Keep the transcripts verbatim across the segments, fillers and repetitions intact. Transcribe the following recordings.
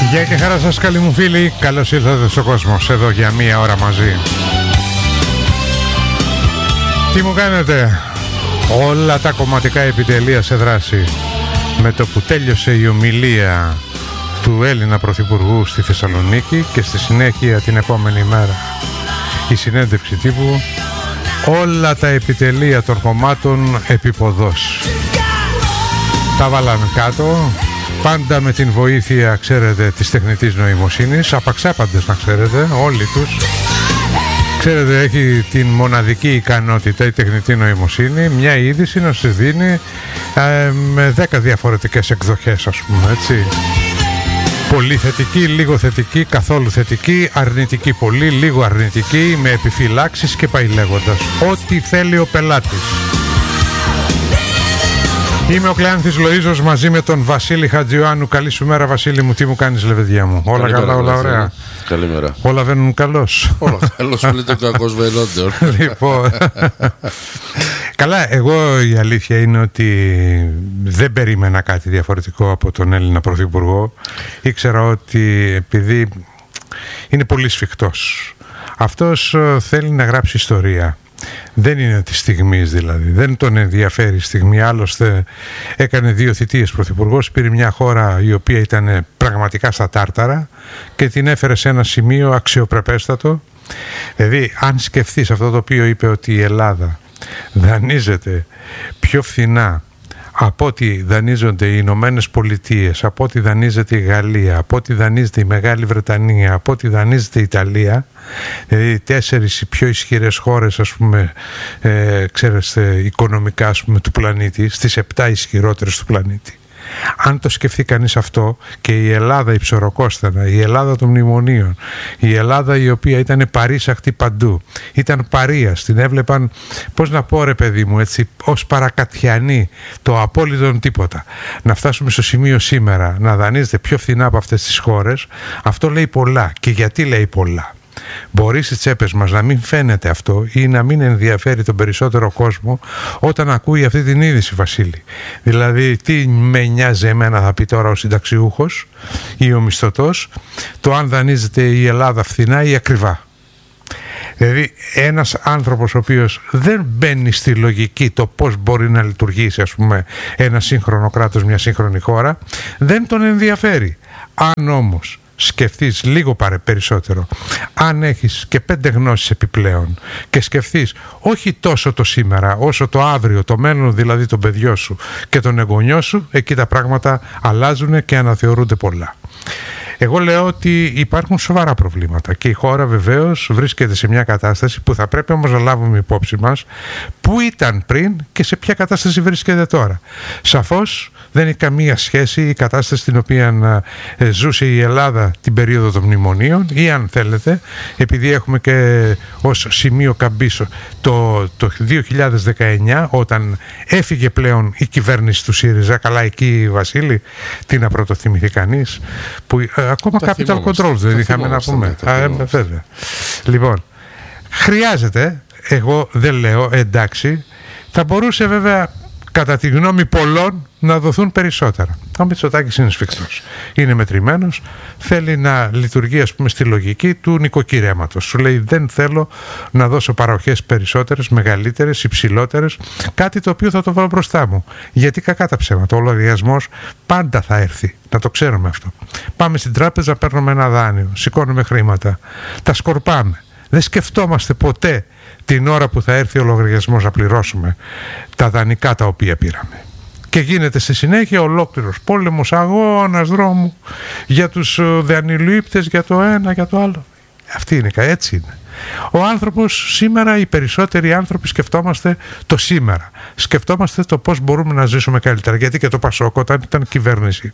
Γεια και χαρά σας καλοί μου φίλοι, καλώς ήρθατε στο Κόσμος, εδώ για μία ώρα μαζί. Τι μου κάνετε? Όλα τα κομματικά επιτελεία σε δράση. Με το που τέλειωσε η ομιλία του Έλληνα Πρωθυπουργού στη Θεσσαλονίκη και στη συνέχεια την επόμενη μέρα η συνέντευξη τύπου, όλα τα επιτελεία των κομμάτων επιποδός. Τα βάλαμε κάτω, πάντα με την βοήθεια, ξέρετε, της τεχνητής νοημοσύνης, απαξάπαντες να ξέρετε, όλοι τους. Ξέρετε, έχει την μοναδική ικανότητα η τεχνητή νοημοσύνη, μια είδηση να σας δίνει ε, με δέκα διαφορετικές εκδοχές, ας πούμε, έτσι. Πολύ θετική, λίγο θετική, καθόλου θετική, αρνητική πολύ, λίγο αρνητική, με επιφυλάξεις και πάει λέγοντας. Ό,τι θέλει ο πελάτης. Είμαι ο Κλεάνθης Λοΐζος μαζί με τον Βασίλη Χατζιωάννου. Καλή σου μέρα, Βασίλη μου, τι μου κάνεις, λεβεδιά μου? Όλα καλή καλά, μέρα, όλα ωραία? Καλημέρα. Όλα βαίνουν καλώς? Όλα καλώς, που λέτε κακός βαίνονται. Λοιπόν, καλά, εγώ η αλήθεια είναι ότι δεν περίμενα κάτι διαφορετικό από τον Έλληνα Πρωθυπουργό. Ήξερα ότι επειδή είναι πολύ σφιχτός, αυτός θέλει να γράψει ιστορία. Δεν είναι της στιγμής, δηλαδή. Δεν τον ενδιαφέρει η στιγμή. Άλλωστε έκανε δύο θητείες πρωθυπουργός, πήρε μια χώρα η οποία ήταν πραγματικά στα τάρταρα και την έφερε σε ένα σημείο αξιοπρεπέστατο. Δηλαδή, αν σκεφτείς αυτό το οποίο είπε, ότι η Ελλάδα δανείζεται πιο φθηνά από ό,τι δανείζονται οι Ηνωμένες Πολιτείες, από ό,τι δανείζεται η Γαλλία, από ό,τι δανείζεται η Μεγάλη Βρετανία, από ό,τι δανείζεται η Ιταλία, δηλαδή τέσσερις οι πιο ισχυρές χώρες, ας πούμε, ε, ξέρετε, οικονομικά, ας πούμε, του πλανήτη, στις επτά ισχυρότερες του πλανήτη. Αν το σκεφτεί κανείς αυτό, και η Ελλάδα η ψωροκόστανα, η Ελλάδα των μνημονίων, η Ελλάδα η οποία ήταν παρήσαχτη παντού, ήταν παρείας, την έβλεπαν, πώς να πω ρε παιδί μου, έτσι, ως παρακατιανή, το απόλυτον τίποτα. Να φτάσουμε στο σημείο σήμερα να δανείζεται πιο φθηνά από αυτές τις χώρες, αυτό λέει πολλά. Και γιατί λέει πολλά? Μπορεί στις τσέπες μας να μην φαίνεται αυτό ή να μην ενδιαφέρει τον περισσότερο κόσμο όταν ακούει αυτή την είδηση, Βασίλη. Δηλαδή, τι με νοιάζει εμένα, θα πει τώρα ο συνταξιούχος ή ο μισθωτός, το αν δανείζεται η Ελλάδα φθηνά ή ακριβά. Δηλαδή, ένας άνθρωπος ο οποίος δεν μπαίνει στη λογική το πώς μπορεί να λειτουργήσει, ας πούμε, ένα σύγχρονο κράτος, μια σύγχρονη χώρα, δεν τον ενδιαφέρει. Αν όμως σκεφτείς λίγο παρε περισσότερο, αν έχεις και πέντε γνώσεις επιπλέον και σκεφτείς όχι τόσο το σήμερα όσο το αύριο, το μέλλον δηλαδή των παιδιών σου και των εγγονιών σου, εκεί τα πράγματα αλλάζουν και αναθεωρούνται πολλά. Εγώ λέω ότι υπάρχουν σοβαρά προβλήματα και η χώρα βεβαίως βρίσκεται σε μια κατάσταση που θα πρέπει όμως να λάβουμε υπόψη μας που ήταν πριν και σε ποια κατάσταση βρίσκεται τώρα. Σαφώς δεν έχει καμία σχέση η κατάσταση στην οποία ζούσε η Ελλάδα την περίοδο των μνημονίων, ή αν θέλετε, επειδή έχουμε και ως σημείο καμπής το, το δύο χιλιάδες δεκαεννιά, όταν έφυγε πλέον η κυβέρνηση του ΣΥΡΙΖΑ. Καλά, εκεί, Βασίλη, τι να πρωτοθυμηθεί κανείς, που ακόμα τα capital controls δεν είχαμε να πούμε. Α, ε, βέβαια. Λοιπόν, χρειάζεται, εγώ δεν λέω, εντάξει, θα μπορούσε βέβαια κατά τη γνώμη πολλών να δοθούν περισσότερα. Ο Μητσοτάκης είναι σφιχτός, είναι μετρημένος, θέλει να λειτουργεί, ας πούμε, στη λογική του νοικοκυρέματος. Σου λέει, δεν θέλω να δώσω παροχές περισσότερες, μεγαλύτερες, υψηλότερες, κάτι το οποίο θα το βάλω μπροστά μου. Γιατί κακά τα ψέματα, ο λογαριασμός πάντα θα έρθει, να το ξέρουμε αυτό. Πάμε στην τράπεζα, παίρνουμε ένα δάνειο, σηκώνουμε χρήματα, τα σκορπάμε. Δεν σκεφτόμαστε ποτέ την ώρα που θα έρθει ο λογαριασμός να πληρώσουμε τα δανεικά τα οποία πήραμε. Και γίνεται στη συνέχεια ολόκληρος πόλεμος, αγώνας δρόμου για τους δανειλήπτες, για το ένα, για το άλλο. Αυτή είναι, έτσι είναι. Ο άνθρωπος σήμερα, οι περισσότεροι άνθρωποι σκεφτόμαστε το σήμερα. Σκεφτόμαστε το πώς μπορούμε να ζήσουμε καλύτερα. Γιατί και το Πασόκ, όταν ήταν κυβέρνηση,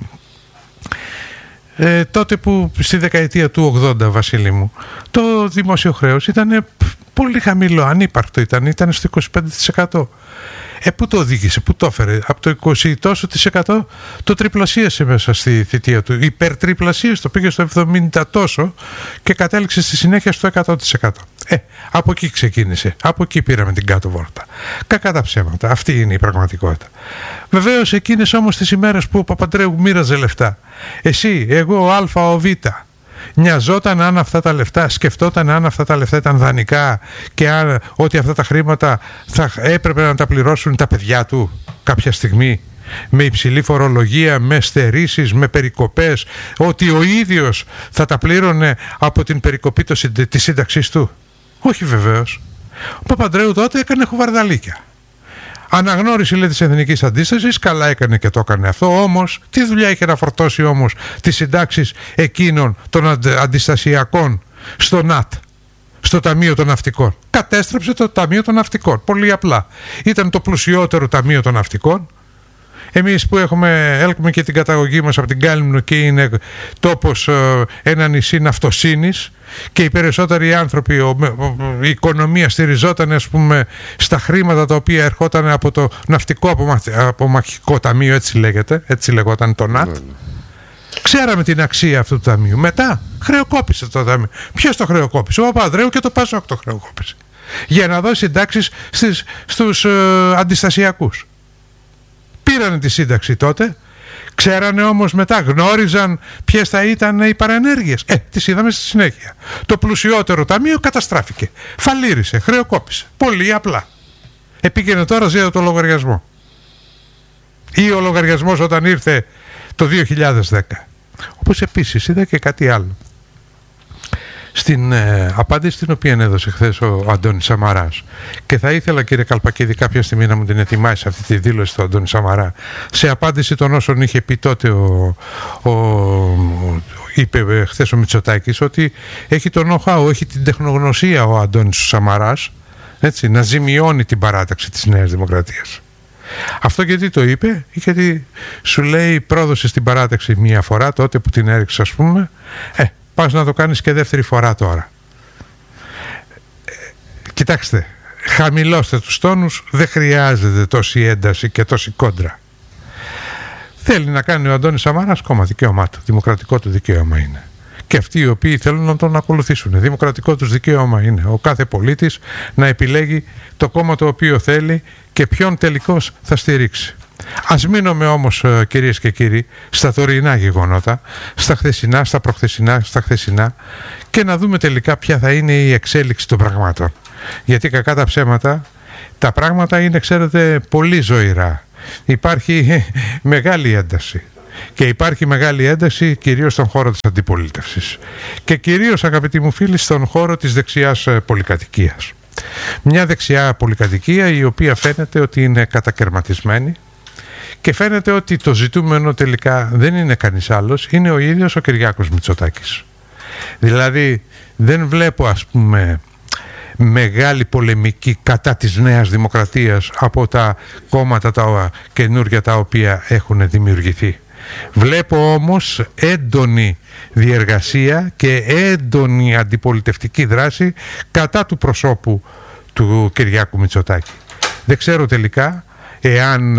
Ε, τότε που στη δεκαετία του ογδόντα, Βασίλη μου, το δημόσιο χρέος ήταν πολύ χαμηλό, ανύπαρκτο ήταν, ήταν στο είκοσι πέντε τοις εκατό. Ε, πού το οδήγησε, πού το έφερε? Από το είκοσι τόσο τοις εκατό το τριπλασίασε μέσα στη θητεία του. Υπερτριπλασίασε, το πήγε στο εβδομήντα τόσο και κατέληξε στη συνέχεια στο εκατό τοις εκατό. Ε, από εκεί ξεκίνησε. Από εκεί πήραμε την κάτω βόρτα. Κακά τα ψέματα. Αυτή είναι η πραγματικότητα. Βεβαίως εκείνες όμως τις ημέρες που ο Παπαντρέου μοίραζε λεφτά, εσύ, εγώ, ο Α, ο Β, νοιαζόταν αν αυτά τα λεφτά, σκεφτόταν αν αυτά τα λεφτά ήταν δανεικά και αν, ότι αυτά τα χρήματα θα έπρεπε να τα πληρώσουν τα παιδιά του κάποια στιγμή, με υψηλή φορολογία, με στερήσεις, με περικοπές, ότι ο ίδιος θα τα πλήρωνε από την περικοπή της σύνταξής του. Όχι βεβαίως. Ο Παπαντρέου τότε έκανε χουβαρδαλίκια. Αναγνώριση, λέει, της εθνικής αντίστασης, καλά έκανε και το έκανε αυτό, όμως τι δουλειά είχε να φορτώσει όμως τις συντάξεις εκείνων των αντιστασιακών στο ΝΑΤ, στο Ταμείο των Ναυτικών? Κατέστρεψε το Ταμείο των Ναυτικών, πολύ απλά. Ήταν το πλουσιότερο Ταμείο των Ναυτικών. Εμείς που έχουμε, έλκουμε και την καταγωγή μας από την Κάλυμνο και είναι τόπος ε, ένα νησί ναυτοσύνης και οι περισσότεροι άνθρωποι, ο, ο, η οικονομία στηριζόταν, ας πούμε, στα χρήματα τα οποία ερχόταν από το ναυτικό απομαχικό ταμείο, έτσι λέγεται, έτσι λεγόταν το ΝΑΤ. Ξέραμε την αξία αυτού του ταμείου. Μετά χρεοκόπησε το ταμείο. Ποιος το χρεοκόπησε? Ο Παπανδρέου και το Πασόκ το χρεοκόπησε, για να δώσει συντάξεις στις, στους ε, αντιστασιακούς. Πήρανε τη σύνταξη τότε, ξέρανε όμως μετά, γνώριζαν ποιες θα ήταν οι παρενέργειες. Ε, τις είδαμε στη συνέχεια. Το πλουσιότερο ταμείο καταστράφηκε, φαλήρισε, χρεοκόπησε. Πολύ απλά. Επήγαινε τώρα ζήτω το λογαριασμό. Ή ο λογαριασμός όταν ήρθε το δύο χιλιάδες δέκα. Όπως επίσης είδα και κάτι άλλο. Στην ε, απάντηση την οποία έδωσε χθες ο Αντώνης Σαμαράς, και θα ήθελα, κύριε Καλπακίδη, κάποια στιγμή να μου την ετοιμάσει αυτή τη δήλωση του Αντώνη Σαμαρά, σε απάντηση των όσων είχε πει τότε ο, ο, ο, είπε χθες ο Μητσοτάκης, ότι έχει το know-how, έχει την τεχνογνωσία ο Αντώνης Σαμαράς, έτσι, να ζημιώνει την παράταξη της Νέας Δημοκρατίας. Αυτό γιατί το είπε? Γιατί σου λέει, πρόδωσε στην παράταξη μία φορά τότε που την έριξε, ας πούμε, ε, πας να το κάνεις και δεύτερη φορά τώρα. Ε, κοιτάξτε, χαμηλώστε τους τόνους, δεν χρειάζεται τόση ένταση και τόση κόντρα. Θέλει να κάνει ο Αντώνης Σαμαράς κόμμα, δικαίωμά του, δημοκρατικό του δικαίωμα είναι. Και αυτοί οι οποίοι θέλουν να τον ακολουθήσουν, δημοκρατικό τους δικαίωμα είναι ο κάθε πολίτης να επιλέγει το κόμμα το οποίο θέλει και ποιον τελικώς θα στηρίξει. Ας μείνουμε όμως, κυρίες και κύριοι, στα τωρινά γεγονότα, στα χθεσινά, στα προχθεσινά, στα χθεσινά, και να δούμε τελικά ποια θα είναι η εξέλιξη των πραγμάτων. Γιατί κακά τα ψέματα, τα πράγματα είναι, ξέρετε, πολύ ζωηρά. Υπάρχει μεγάλη ένταση. Και υπάρχει μεγάλη ένταση κυρίως στον χώρο της αντιπολίτευσης. Και κυρίως, αγαπητοί μου φίλοι, στον χώρο της δεξιάς πολυκατοικίας. Μια δεξιά πολυκατοικία η οποία φαίνεται ότι είναι κατακερματισμένη και φαίνεται ότι το ζητούμενο τελικά δεν είναι κανείς άλλος, είναι ο ίδιος ο Κυριάκος Μητσοτάκης. Δηλαδή δεν βλέπω, ας πούμε, μεγάλη πολεμική κατά της Νέας Δημοκρατίας από τα κόμματα τα καινούργια τα οποία έχουν δημιουργηθεί. Βλέπω όμως έντονη διεργασία και έντονη αντιπολιτευτική δράση κατά του προσώπου του Κυριάκου Μητσοτάκη. Δεν ξέρω τελικά εάν,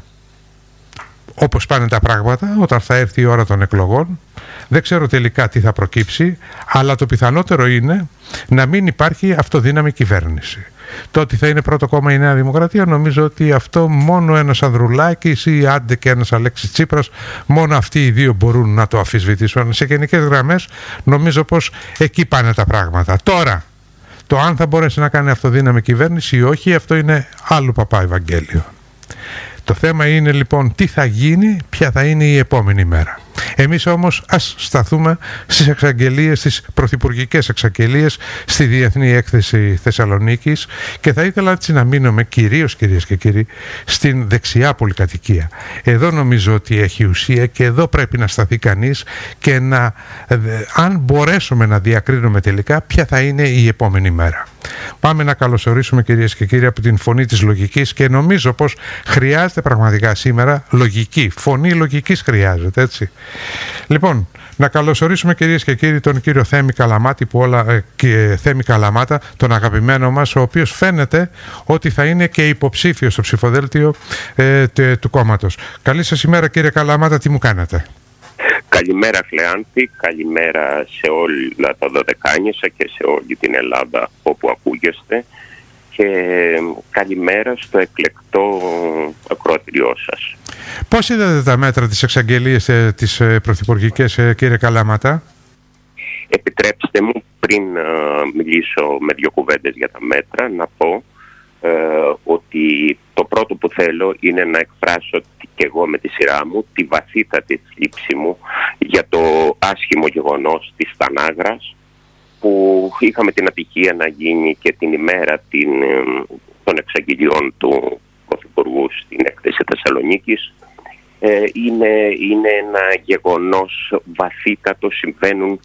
όπως πάνε τα πράγματα, όταν θα έρθει η ώρα των εκλογών, δεν ξέρω τελικά τι θα προκύψει, αλλά το πιθανότερο είναι να μην υπάρχει αυτοδύναμη κυβέρνηση. Το ότι θα είναι πρώτο κόμμα η Νέα Δημοκρατία, νομίζω ότι αυτό μόνο ένας Ανδρουλάκης ή άντε και ένας Αλέξης Τσίπρας, μόνο αυτοί οι δύο μπορούν να το αμφισβητήσουν. Σε γενικές γραμμές νομίζω πως εκεί πάνε τα πράγματα. Τώρα, το αν θα μπορέσει να κάνει αυτοδύναμη κυβέρνηση ή όχι, αυτό είναι άλλο παπά Ευαγγέλιο. Το θέμα είναι λοιπόν τι θα γίνει, ποια θα είναι η επόμενη μέρα. Εμείς όμως ας σταθούμε στις εξαγγελίες, στις πρωθυπουργικές εξαγγελίες στη Διεθνή Έκθεση Θεσσαλονίκης, και θα ήθελα έτσι να μείνουμε κυρίως, κυρίες και κύριοι, στην δεξιά πολυκατοικία. Εδώ νομίζω ότι έχει ουσία και εδώ πρέπει να σταθεί κανείς και να, αν μπορέσουμε να διακρίνουμε τελικά ποια θα είναι η επόμενη μέρα. Πάμε να καλωσορίσουμε, κυρίες και κύριοι, από την φωνή της λογικής, και νομίζω πως χρειάζεται πραγματικά σήμερα λογική, φωνή λογικής χρειάζεται, έτσι. Λοιπόν, να καλωσορίσουμε, κυρίες και κύριοι, τον κύριο Θέμη Καλαμάτη, που όλα, ε, και, Θέμη Καλαμάτα, τον αγαπημένο μας, ο οποίος φαίνεται ότι θα είναι και υποψήφιος στο ψηφοδέλτιο ε, τε, του κόμματος. Καλή σας ημέρα, κύριε Καλαμάτα, τι μου κάνετε? Καλημέρα Χλεάνθη, καλημέρα σε όλα τα Δωδεκάνησα και σε όλη την Ελλάδα όπου ακούγεστε και καλημέρα στο εκλεκτό ακροατηριό σας. Πώς είδατε τα μέτρα της εξαγγελίας ε, της ε, πρωθυπουργικής, ε, κύριε Καλάματα? Επιτρέψτε μου πριν ε, μιλήσω με δύο κουβέντες για τα μέτρα να πω ε, ότι το πρώτο που θέλω είναι να εκφράσω και εγώ με τη σειρά μου τη βαθύτατη θλίψη μου για το άσχημο γεγονός της Τανάγρας που είχαμε την ατυχία να γίνει και την ημέρα την, των εξαγγελιών του Πρωθυπουργού στην έκθεση Θεσσαλονίκης. Ε, είναι, είναι ένα γεγονός βαθύτατο, συμβαίνουν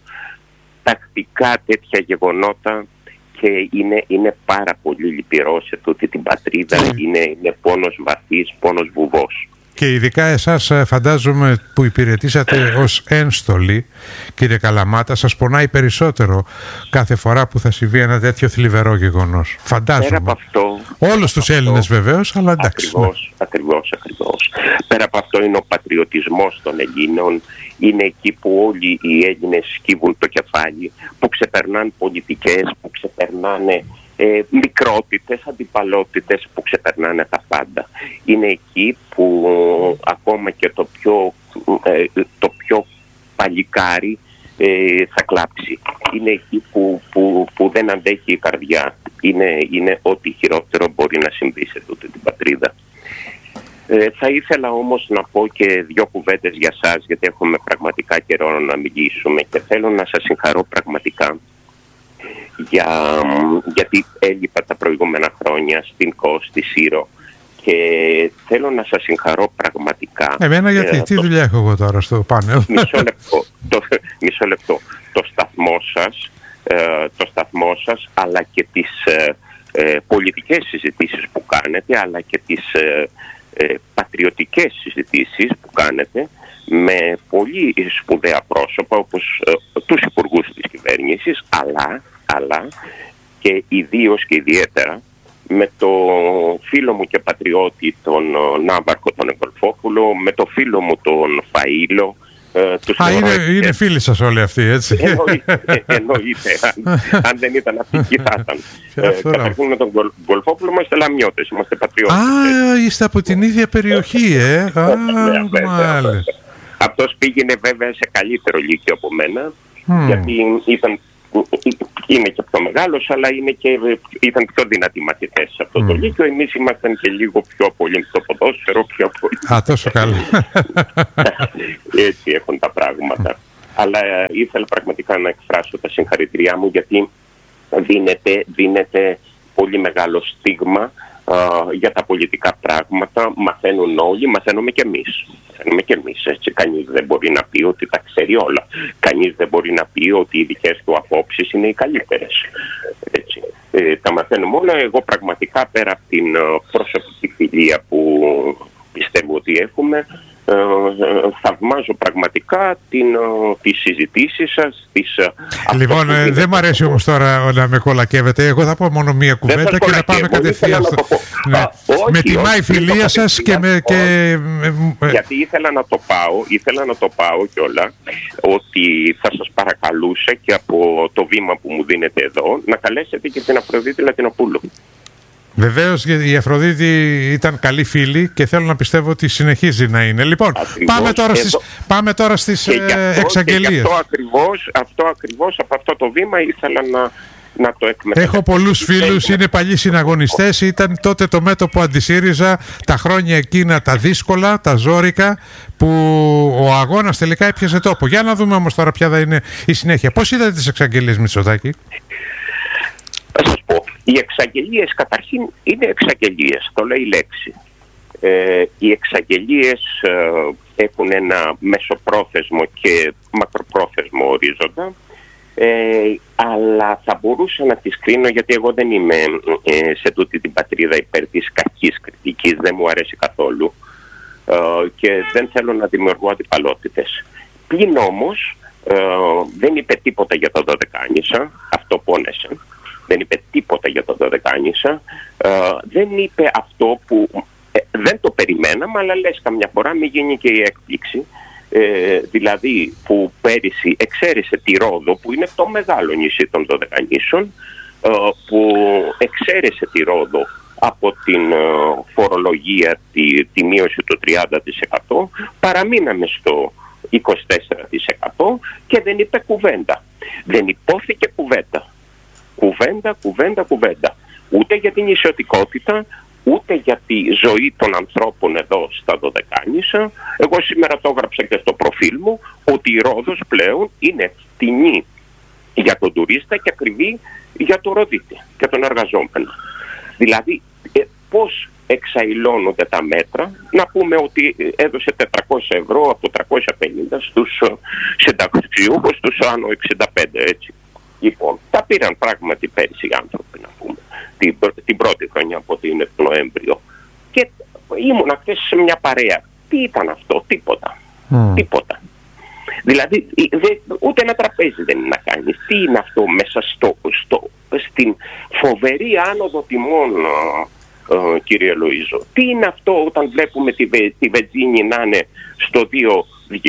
τακτικά τέτοια γεγονότα και είναι, είναι πάρα πολύ λυπηρό σε τούτη την πατρίδα, είναι, είναι πόνος βαθύς, πόνος βουβός. Και ειδικά εσάς φαντάζομαι που υπηρετήσατε ως ένστολοι, κύριε Καλαμάτα, σας πονάει περισσότερο κάθε φορά που θα συμβεί ένα τέτοιο θλιβερό γεγονός. Φαντάζομαι. Πέρα από αυτό, όλους τους Έλληνες βεβαίως, αλλά εντάξει. Ακριβώς, ναι. ακριβώς, ακριβώς. Πέρα από αυτό είναι ο πατριωτισμός των Ελλήνων, είναι εκεί που όλοι οι Έλληνες σκύβουν το κεφάλι, που ξεπερνάνε πολιτικές, που ξεπερνάνε Ε, μικρότητες, αντιπαλότητες, που ξεπερνάνε τα πάντα. Είναι εκεί που ακόμα και το πιο, ε, το πιο παλικάρι ε, θα κλάψει. Είναι εκεί που, που, που δεν αντέχει η καρδιά. Είναι, είναι ό,τι χειρότερο μπορεί να συμβεί σε τούτη την πατρίδα. Ε, θα ήθελα όμως να πω και δύο κουβέντες για σας, γιατί έχουμε πραγματικά καιρό να μιλήσουμε και θέλω να σας συγχαρώ πραγματικά Για, γιατί έλειπα τα προηγούμενα χρόνια στην ΚΟΣ, στη ΣΥΡΟ και θέλω να σας συγχαρώ πραγματικά. Εμένα γιατί, ε, τι το... δουλειά έχω εγώ τώρα στο πάνελ? Μισό λεπτό, το, μισό λεπτό. Το σταθμό σας, ε, το σταθμό σας αλλά και τις ε, ε, πολιτικές συζητήσεις που κάνετε, αλλά και τις ε, ε, πατριωτικές συζητήσεις που κάνετε με πολύ σπουδαία πρόσωπα όπως ε, τους υπουργούς της κυβέρνησης, αλλά αλλά και ιδίως και ιδιαίτερα με το φίλο μου και πατριώτη τον Ναύαρχο τον Εγκολφόπουλο, με το φίλο μου τον Φαΐλο. Ε, τους Α, είναι, είναι φίλοι σας όλοι αυτοί, έτσι? Εννοείται, εννοείται. αν, αν δεν ήταν αυτοί, ποιοι θα ήταν. ε, Καταρχήν με τον Γκολφόπουλο είμαστε λαμιώτες, είμαστε πατριώτες. Α, είστε από την ίδια περιοχή, ε. Α, μάλιστα. Αυτός πήγαινε βέβαια σε καλύτερο λύκειο από μένα, mm. γιατί ήταν... είναι και πιο μεγάλος, αλλά είναι και, ήταν πιο δυνατοί μαθητές σε αυτό mm. το λύκειο. Εμείς ήμασταν και λίγο πιο πολύ στο ποδόσφαιρο, πιο πολύ. Α, τόσο καλά. Έτσι έχουν τα πράγματα. Mm. Αλλά ε, ήθελα πραγματικά να εκφράσω τα συγχαρητήριά μου, γιατί δίνεται, δίνεται πολύ μεγάλο στίγμα Uh, για τα πολιτικά πράγματα. Μαθαίνουν όλοι, μαθαίνουμε και εμείς. Μαθαίνουμε και εμείς, έτσι. Κανείς δεν μπορεί να πει ότι τα ξέρει όλα. Κανείς δεν μπορεί να πει ότι οι δικές του απόψεις είναι οι καλύτερες. Έτσι. Ε, τα μαθαίνουμε όλα. Εγώ πραγματικά, πέρα από την uh, προσωπική φιλία που πιστεύω ότι έχουμε, ε, θαυμάζω πραγματικά την, τις συζητήσεις σας. Τις, λοιπόν, ε, δεν μ' αρέσει όμως τώρα να με κολακεύετε. Εγώ θα πω μόνο μία κουβέντα και να πάμε κατευθείαν στο... ναι. Α, όχι, με τιμά η φιλία σας και με... Και... γιατί ήθελα να το πάω, ήθελα να το πάω κιόλα, ότι θα σας παρακαλούσα και από το βήμα που μου δίνετε εδώ να καλέσετε και την Αφροδίτη Λατινοπούλου. Βεβαίως, η Αφροδίτη ήταν καλή φίλη και θέλω να πιστεύω ότι συνεχίζει να είναι. Λοιπόν, πάμε τώρα, στις, πάμε τώρα στις ε, εξαγγελίες. Αυτό ακριβώς, αυτό ακριβώς, από αυτό το βήμα ήθελα να, να το εκμεταλλευτώ. Έχω πολλούς φίλους, είναι παλιοί συναγωνιστές, ήταν τότε το μέτωπο αντισύριζα, τα χρόνια εκείνα τα δύσκολα, τα ζόρικα, που ο αγώνας τελικά έπιασε τόπο. Για να δούμε όμως τώρα ποια θα είναι η συνέχεια. Πώς είδατε τις εξαγγελίες, Μητσοτάκη? Θα σας πω, οι εξαγγελίες καταρχήν είναι εξαγγελίες, το λέει η λέξη. Ε, οι εξαγγελίες ε, έχουν ένα μεσοπρόθεσμο και μακροπρόθεσμο ορίζοντα, ε, αλλά θα μπορούσα να τις κρίνω, γιατί εγώ δεν είμαι ε, σε τούτη την πατρίδα υπέρ της κακής κριτικής, δεν μου αρέσει καθόλου ε, και δεν θέλω να δημιουργώ αντιπαλότητες. Πλην όμως ε, δεν είπε τίποτα για το Δωδεκάνησα, αυτό πόνεσε. Δεν είπε τίποτα για το Δωδεκάνησα, ε, δεν είπε αυτό που ε, δεν το περιμέναμε, αλλά λες καμιά φορά μην γίνει και η έκπληξη. ε, δηλαδή που πέρυσι εξαίρεσε τη Ρόδο, που είναι το μεγάλο νησί των Δωδεκανήσων, ε, που εξαίρεσε τη Ρόδο από την ε, φορολογία, τη, τη μείωση του τριάντα τοις εκατό, παραμείναμε στο είκοσι τέσσερα τοις εκατό και δεν είπε κουβέντα. Δεν υπόθηκε κουβέντα. Κουβέντα, κουβέντα, κουβέντα. Ούτε για την νησιωτικότητα, ούτε για τη ζωή των ανθρώπων εδώ στα Δωδεκάνησα. Εγώ σήμερα το έγραψα και στο προφίλ μου ότι η Ρόδος πλέον είναι φτηνή για τον τουρίστα και ακριβή για τον ροδίτη και τον εργαζόμενο. Δηλαδή ε, πώς εξαϊλώνονται τα μέτρα. Να πούμε ότι έδωσε τετρακόσια ευρώ από τριακόσια πενήντα στους συνταξιούχους, στους άνω εξήντα πέντε, έτσι. Λοιπόν, τα πήραν πράγματι πέρυσι οι άνθρωποι, να πούμε, την, την πρώτη χρονιά από ότι είναι το Νοέμβριο. Και ήμουν χθες σε μια παρέα. Τι ήταν αυτό? Τίποτα. Mm. Τίποτα. Δηλαδή, δε, ούτε ένα τραπέζι δεν είναι να κάνει. Τι είναι αυτό μέσα στο, στο, στην φοβερή άνοδο τιμών, ε, κύριε Λοΐζο? Τι είναι αυτό όταν βλέπουμε τη, τη βενζίνη να είναι στο δύο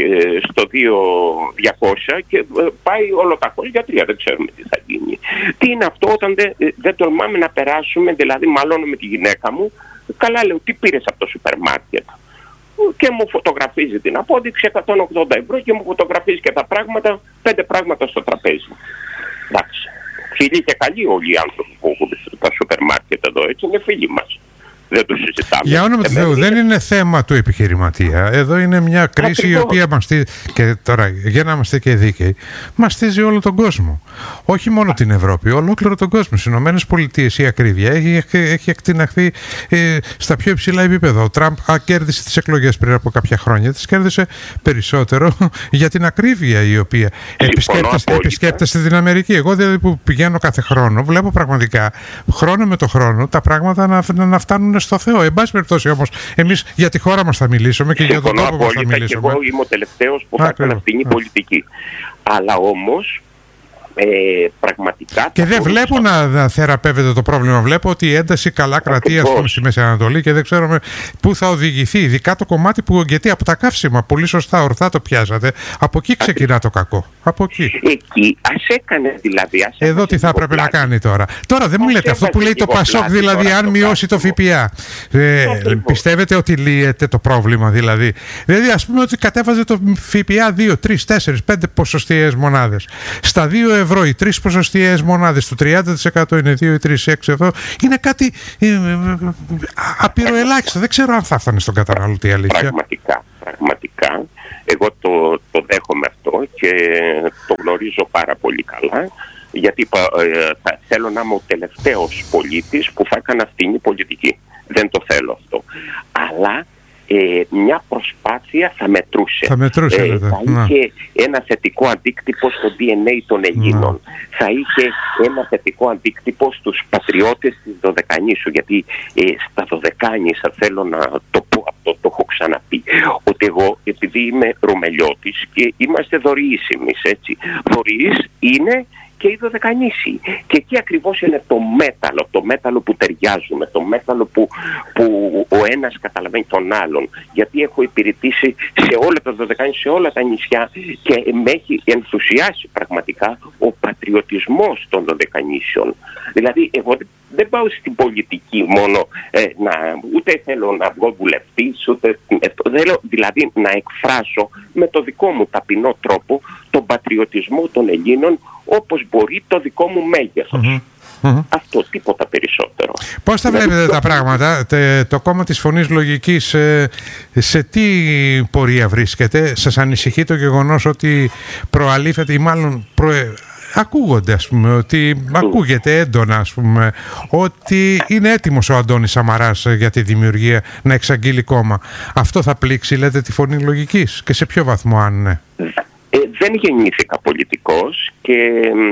στο δύο διακόσια και πάει όλο κακός για τρία, δεν ξέρουμε τι θα γίνει. Τι είναι αυτό όταν δεν, δεν τολμάμε να περάσουμε, δηλαδή μάλλον με τη γυναίκα μου, καλά λέω, τι πήρες από το σούπερ μάρκετ? Και μου φωτογραφίζει την απόδειξη εκατόν ογδόντα ευρώ και μου φωτογραφίζει και τα πράγματα, πέντε πράγματα στο τραπέζι. Εντάξει. Φίλοι και καλοί όλοι οι άνθρωποι που έχουν τα σούπερ μάρκετ εδώ, έτσι, είναι φίλοι μας. Δεν το συζητάμε. Για όνομα του Θεού, δεν είναι θέμα του επιχειρηματία. Εδώ είναι μια κρίση Ακριβώς. η οποία μαστίζει, και τώρα για να είμαστε και δίκαιοι, μαστίζει όλο τον κόσμο. Όχι μόνο Α. την Ευρώπη, ολόκληρο τον κόσμο. Στις Ηνωμένες Πολιτείες η ακρίβεια έχει, έχει εκτιναχθεί ε, στα πιο υψηλά επίπεδα. Ο Τραμπ κέρδισε τις εκλογές πριν από κάποια χρόνια. Τις κέρδισε περισσότερο για την ακρίβεια η οποία επισκέπτεται, επισκέπτεται στην Αμερική. Εγώ δηλαδή που πηγαίνω κάθε χρόνο, βλέπω πραγματικά χρόνο με το χρόνο τα πράγματα να, να φτάνουν στο Θεό. Εν πάση περιπτώσει όμως, εμείς για τη χώρα μας θα μιλήσουμε και Συμφωνώ για τον τόπο μας θα μιλήσουμε. Και εγώ είμαι ο τελευταίος που θα έκανα φτηνή πολιτική. Αλλά όμως, ε, πραγματικά... Και δεν βλέπω να, να θεραπεύεται το πρόβλημα. Βλέπω ότι η ένταση καλά κρατεί, ας πούμε, στη Μέση Ανατολή και δεν ξέρουμε πού θα οδηγηθεί. Ειδικά το κομμάτι που, γιατί από τα καύσιμα, πολύ σωστά, ορθά το πιάσατε, από εκεί ξεκινά το κακό. Από εκεί. Εκεί, ας έκανε δηλαδή. Ας Εδώ τι θα έπρεπε να κάνει τώρα? Τώρα δεν μου λέτε αυτό που λέει το Πασόκ, δηλαδή αν μειώσει το ΦΠΑ. Ε, πιστεύετε ότι λύεται το πρόβλημα δηλαδή? Δηλαδή ας πούμε ότι κατέβαζε το ΦΠΑ δύο, τρία, τέσσερα, πέντε ποσοστιαίες μονάδες. Στα δύο ευρώ οι τρεις ποσοστιαίες μονάδες, το τριάντα τοις εκατό είναι δύο ή τρεις, έξι ευρώ. Είναι κάτι ε, ε, απειροελάχιστο. Δεν ξέρω αν θα φτάνει στον καταναλωτή, αλήθεια. Πραγματικά, πραγματικά. Εγώ το, το δέχομαι αυτό και το γνωρίζω πάρα πολύ καλά, γιατί ε, θα θέλω να είμαι ο τελευταίος πολίτης που θα έκανα φτηνή πολιτική. Δεν το θέλω αυτό. Αλλά ε, μια προσπάθεια θα μετρούσε. Θα μετρούσε, ε, θα είχε ένα θετικό αντίκτυπο στο ντι εν έι των Ελλήνων. Να. Θα είχε ένα θετικό αντίκτυπο στους πατριώτες της Δωδεκανήσου. Γιατί ε, στα Δωδεκάνησα θέλω να το πω αυτό, το έχω ξαναπεί, ότι εγώ επειδή είμαι Ρουμελιώτης και είμαστε δωρεείς εμείς, έτσι. Δωρεείς είναι και οι Δωδεκανήσοι. Και εκεί ακριβώς είναι το μέταλλο, το μέταλλο που ταιριάζουμε, το μέταλλο που, που ο ένας καταλαβαίνει τον άλλον. Γιατί έχω υπηρετήσει σε όλα τα Δωδεκανήσια, σε όλα τα νησιά και με έχει ενθουσιάσει πραγματικά ο πατριωτισμός των Δωδεκανήσιων. Δηλαδή, εγώ δεν πάω στην πολιτική μόνο, ε, να, ούτε θέλω να βγω βουλευτής, ούτε ε, θέλω δηλαδή να εκφράσω με το δικό μου ταπεινό τρόπο τον πατριωτισμό των Ελλήνων όπως μπορεί το δικό μου μέγεθος. Mm-hmm. Mm-hmm. Αυτό, τίποτα περισσότερο. Πώς τα βλέπετε δηλαδή, τα πράγματα? Τε, το κόμμα της Φωνής Λογικής σε, σε τι πορεία βρίσκεται? Σας ανησυχεί το γεγονός ότι προαλήφεται ή μάλλον προε... ακούγονται, ας πούμε, ότι mm. ακούγεται έντονα, ας πούμε, ότι είναι έτοιμος ο Αντώνης Σαμαράς για τη δημιουργία να εξαγγείλει κόμμα? Αυτό θα πλήξει, λέτε, τη Φωνή Λογικής? Και σε ποιο βαθμό, αν ναι? Ε, δεν γεννήθηκα πολιτικός και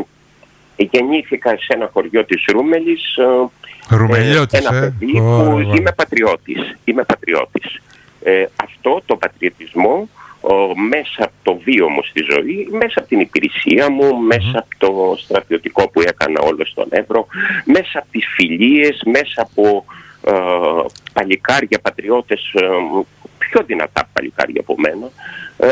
ε, γεννήθηκα σε ένα χωριό της Ρούμελης, Ρουμελιώτης, ε, ένα ε? παιδί Oh, που oh. είμαι πατριώτης. Είμαι πατριώτης. Ε, αυτό το πατριωτισμό ο, μέσα από το βίο μου στη ζωή, μέσα από την υπηρεσία μου, mm-hmm. μέσα από το στρατιωτικό που έκανα όλο στον Εύρο, μέσα από τις φιλίες, μέσα από ε, παλικάρια πατριώτες ε, πιο δυνατά παλικάρια από μένα, ε,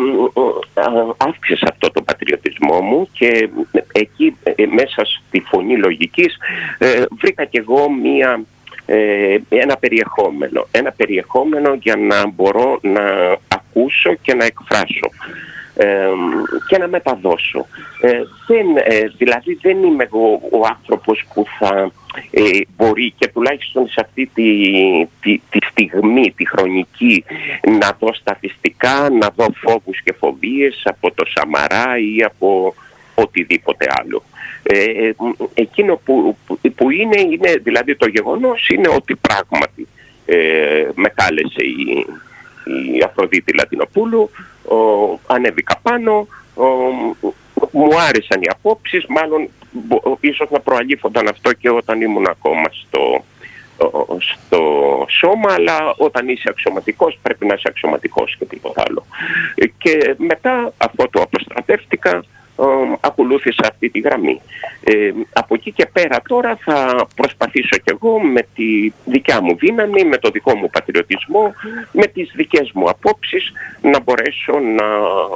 ε, αύξησα αυτό το πατριωτισμό μου και εκεί ε, μέσα στη φωνή λογικής ε, βρήκα κι εγώ μία, ε, ένα περιεχόμενο. Ένα περιεχόμενο για να μπορώ να ακούσω και να εκφράσω. Ε, και να μεταδώσω. Ε, δεν, ε, δηλαδή δεν είμαι εγώ ο άνθρωπος που θα ε, μπορεί, και τουλάχιστον σε αυτή τη, τη, τη στιγμή, τη χρονική, να δω στατιστικά, να δω φόβους και φοβίες από το Σαμαρά ή από οτιδήποτε άλλο. Ε, εκείνο που, που είναι, είναι, δηλαδή το γεγονός είναι ότι πράγματι ε, με κάλεσε η, η Αφροδίτη Λατινοπούλου, ο, ανέβηκα πάνω, ο, μου άρεσαν οι απόψεις, μάλλον ίσως να προαλήφονταν αυτό και όταν ήμουν ακόμα στο, στο σώμα, αλλά όταν είσαι αξιωματικός πρέπει να είσαι αξιωματικός και τίποτα άλλο. Και μετά, αφού το αποστρατεύτηκα, Uh, ακολούθησα αυτή τη γραμμή. Ε, από εκεί και πέρα τώρα θα προσπαθήσω κι εγώ με τη δικιά μου δύναμη, με το δικό μου πατριωτισμό, με τις δικές μου απόψεις να μπορέσω να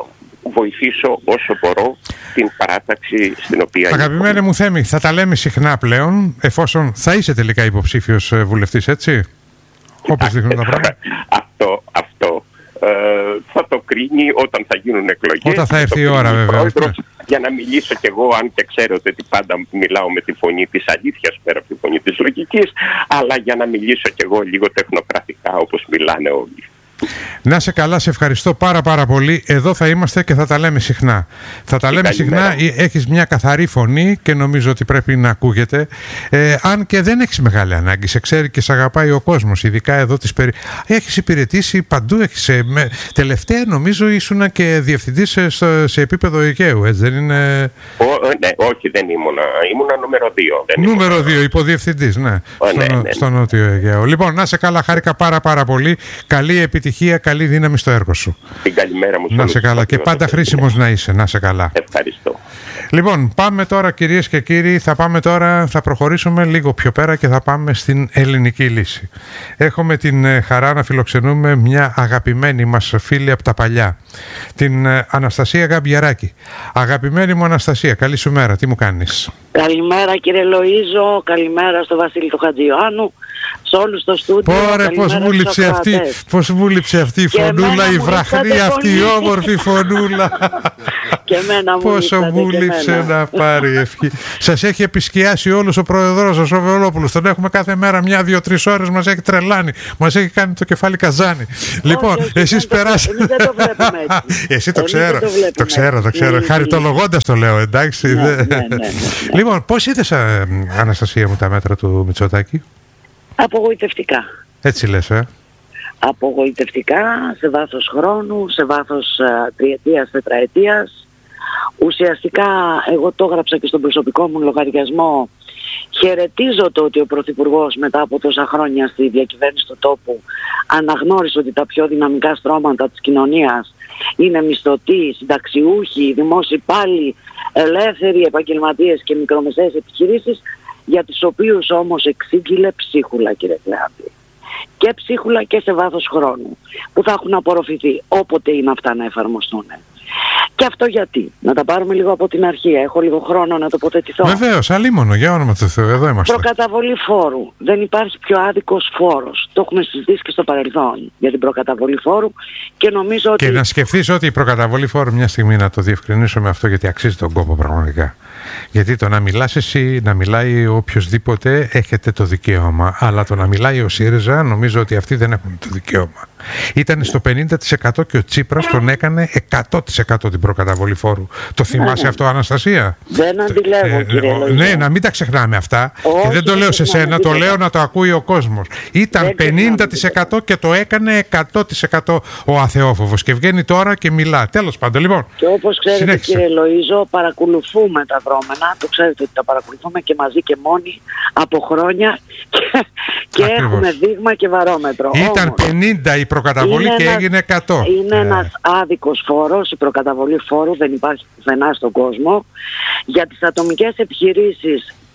βοηθήσω όσο μπορώ την παράταξη στην οποία... Αγαπημένη μου Θέμη, θα τα λέμε συχνά πλέον, εφόσον θα είσαι τελικά υποψήφιος βουλευτής, έτσι? Όπως δείχνουν τα πράγματα. Αυτό, αυτό. Ε, θα το κρίνει όταν θα γίνουν εκλογές. Όταν θα έρθει η ώρα, βέβαια. Για να μιλήσω κι εγώ, αν και ξέρετε ότι πάντα μιλάω με τη φωνή της αλήθειας πέρα από τη φωνή της λογικής, αλλά για να μιλήσω κι εγώ λίγο τεχνοκρατικά όπως μιλάνε όλοι. Να σε καλά, σε ευχαριστώ πάρα πάρα πολύ. Εδώ θα είμαστε και θα τα λέμε συχνά. Θα τα λέμε συχνά, έχεις μια καθαρή φωνή και νομίζω ότι πρέπει να ακούγεται. Ε, αν και δεν έχεις μεγάλη ανάγκη, σε ξέρει και σε αγαπάει ο κόσμος, ειδικά εδώ τις περι... Έχεις υπηρετήσει παντού, έχεις, με... τελευταία νομίζω ήσουν και διευθυντής σε, σε επίπεδο Αιγαίου, έτσι δεν είναι? Ο, ναι, όχι δεν ήμουνα, ήμουνα νούμερο δύο. Δεν νούμερο ήμουνα... δύο, υποδιευθυντής, ναι, ο, στο, ναι, ναι, ναι. στο Νότιο Αιγαίο. Λοιπόν, να σε καλά, χάρηκα πάρα πάρα πολύ. Καλή επιτυχία, καλή δύναμη στο έργο σου. Την καλημέρα μου. Να σε καλά και πάντα χρήσιμος να είσαι. Να σε καλά. Ευχαριστώ. Λοιπόν, πάμε τώρα κυρίες και κύριοι, θα πάμε τώρα, θα προχωρήσουμε λίγο πιο πέρα και θα πάμε στην ελληνική λύση. Έχουμε την χαρά να φιλοξενούμε μια αγαπημένη μας φίλη από τα παλιά, την Αναστασία Γαμπιαράκη. Αγαπημένη μου Αναστασία, καλή σου μέρα, τι μου κάνεις? Καλημέρα κύριε Λοΐζο, καλημέρα στο Βασίλη του Χατζιωάννου, σε όλους στο στούντιο. Πόρε, πώς βούληψε αυτή, πώς βούληψε αυτή η φωνούλα, η βραχνή αυτή, η όμορφη φωνούλα. Και εμένα μου πόσο βούληψε να πάρει ευχή. Σας έχει επισκιάσει όλος ο πρόεδρος σας, ο Βελόπουλος. Τον έχουμε κάθε μέρα μια-δύο-τρεις ώρες, μας έχει τρελάνει. Μας έχει κάνει το κεφάλι καζάνι. Λοιπόν, εσείς περάσατε. Εμείς δεν το βλέπουμε έτσι. Εσύ το ξέρω, το ξέρω, το ξέρω. Χαριτολογώντας το λέω, εντάξει. Λοιπόν, πώς είδες, Αναστασία μου, τα μέτρα του Μητσοτάκη? Απογοητευτικά. Έτσι λες, ε? Απογοητευτικά, σε βάθος χρόνου, σε βάθος uh, τριετίας, τετραετίας. Ουσιαστικά, εγώ το έγραψα και στον προσωπικό μου λογαριασμό. Χαιρετίζω το ότι ο Πρωθυπουργός μετά από τόσα χρόνια στη διακυβέρνηση του τόπου αναγνώρισε ότι τα πιο δυναμικά στρώματα της κοινωνίας είναι μισθωτοί, συνταξιούχοι, δημόσιοι υπάλληλοι, ελεύθεροι επαγγελματίες και μικρομεσαίες επιχειρήσεις, για τους οποίους όμως εξήγηλε ψίχουλα, κύριε Κλεάντη. Και ψίχουλα και σε βάθος χρόνου, που θα έχουν απορροφηθεί όποτε είναι αυτά να εφαρμοστούν. Και αυτό γιατί? Να τα πάρουμε λίγο από την αρχή. Έχω λίγο χρόνο να τοποθετηθώ. Βεβαίως, αλίμονο, για όνομα του Θεού, εδώ είμαστε. Προκαταβολή φόρου. Δεν υπάρχει πιο άδικος φόρος. Το έχουμε συζητήσει και στο παρελθόν για την προκαταβολή φόρου και νομίζω ότι... Και να σκεφτείς ότι η προκαταβολή φόρου, μια στιγμή να το διευκρινίσω με αυτό, γιατί αξίζει τον κόπο πραγματικά. Γιατί το να μιλάς εσύ, να μιλάει οποιοσδήποτε, έχετε το δικαίωμα. Αλλά το να μιλάει ο ΣΥΡΙΖΑ, νομίζω ότι αυτοί δεν έχουν το δικαίωμα. Ήταν στο πενήντα τοις εκατό και ο Τσίπρας τον έκανε εκατό τοις εκατό την προκαταβολή φόρου. Το θυμάσαι αυτό, Αναστασία? Δεν αντιλέγω, ε, κύριε Λοΐζο. Ναι, να μην τα ξεχνάμε αυτά. Όχι, και δεν το λέω σε σένα, το λέω να το ακούει ο κόσμος. Ήταν δεν πενήντα τοις εκατό και το έκανε εκατό τοις εκατό ο αθεόφοβος. Και βγαίνει τώρα και μιλά. Τέλος πάντων, λοιπόν. Και όπως ξέρετε, συνέχισε, κύριε Λοΐζο, παρακολουθούμε τα δρόμενα. Το ξέρετε ότι τα παρακολουθούμε και μαζί και μόνοι από χρόνια. Και, και έχουμε δείγμα και βαρόμετρο. Ήταν όμως, πενήντα η προκαταβολή και ένας, έγινε εκατό. Είναι ε. ένας άδικος φόρος, η προκαταβολή φόρου δεν υπάρχει πουθενά στον κόσμο. Για τις ατομικές επιχειρήσεις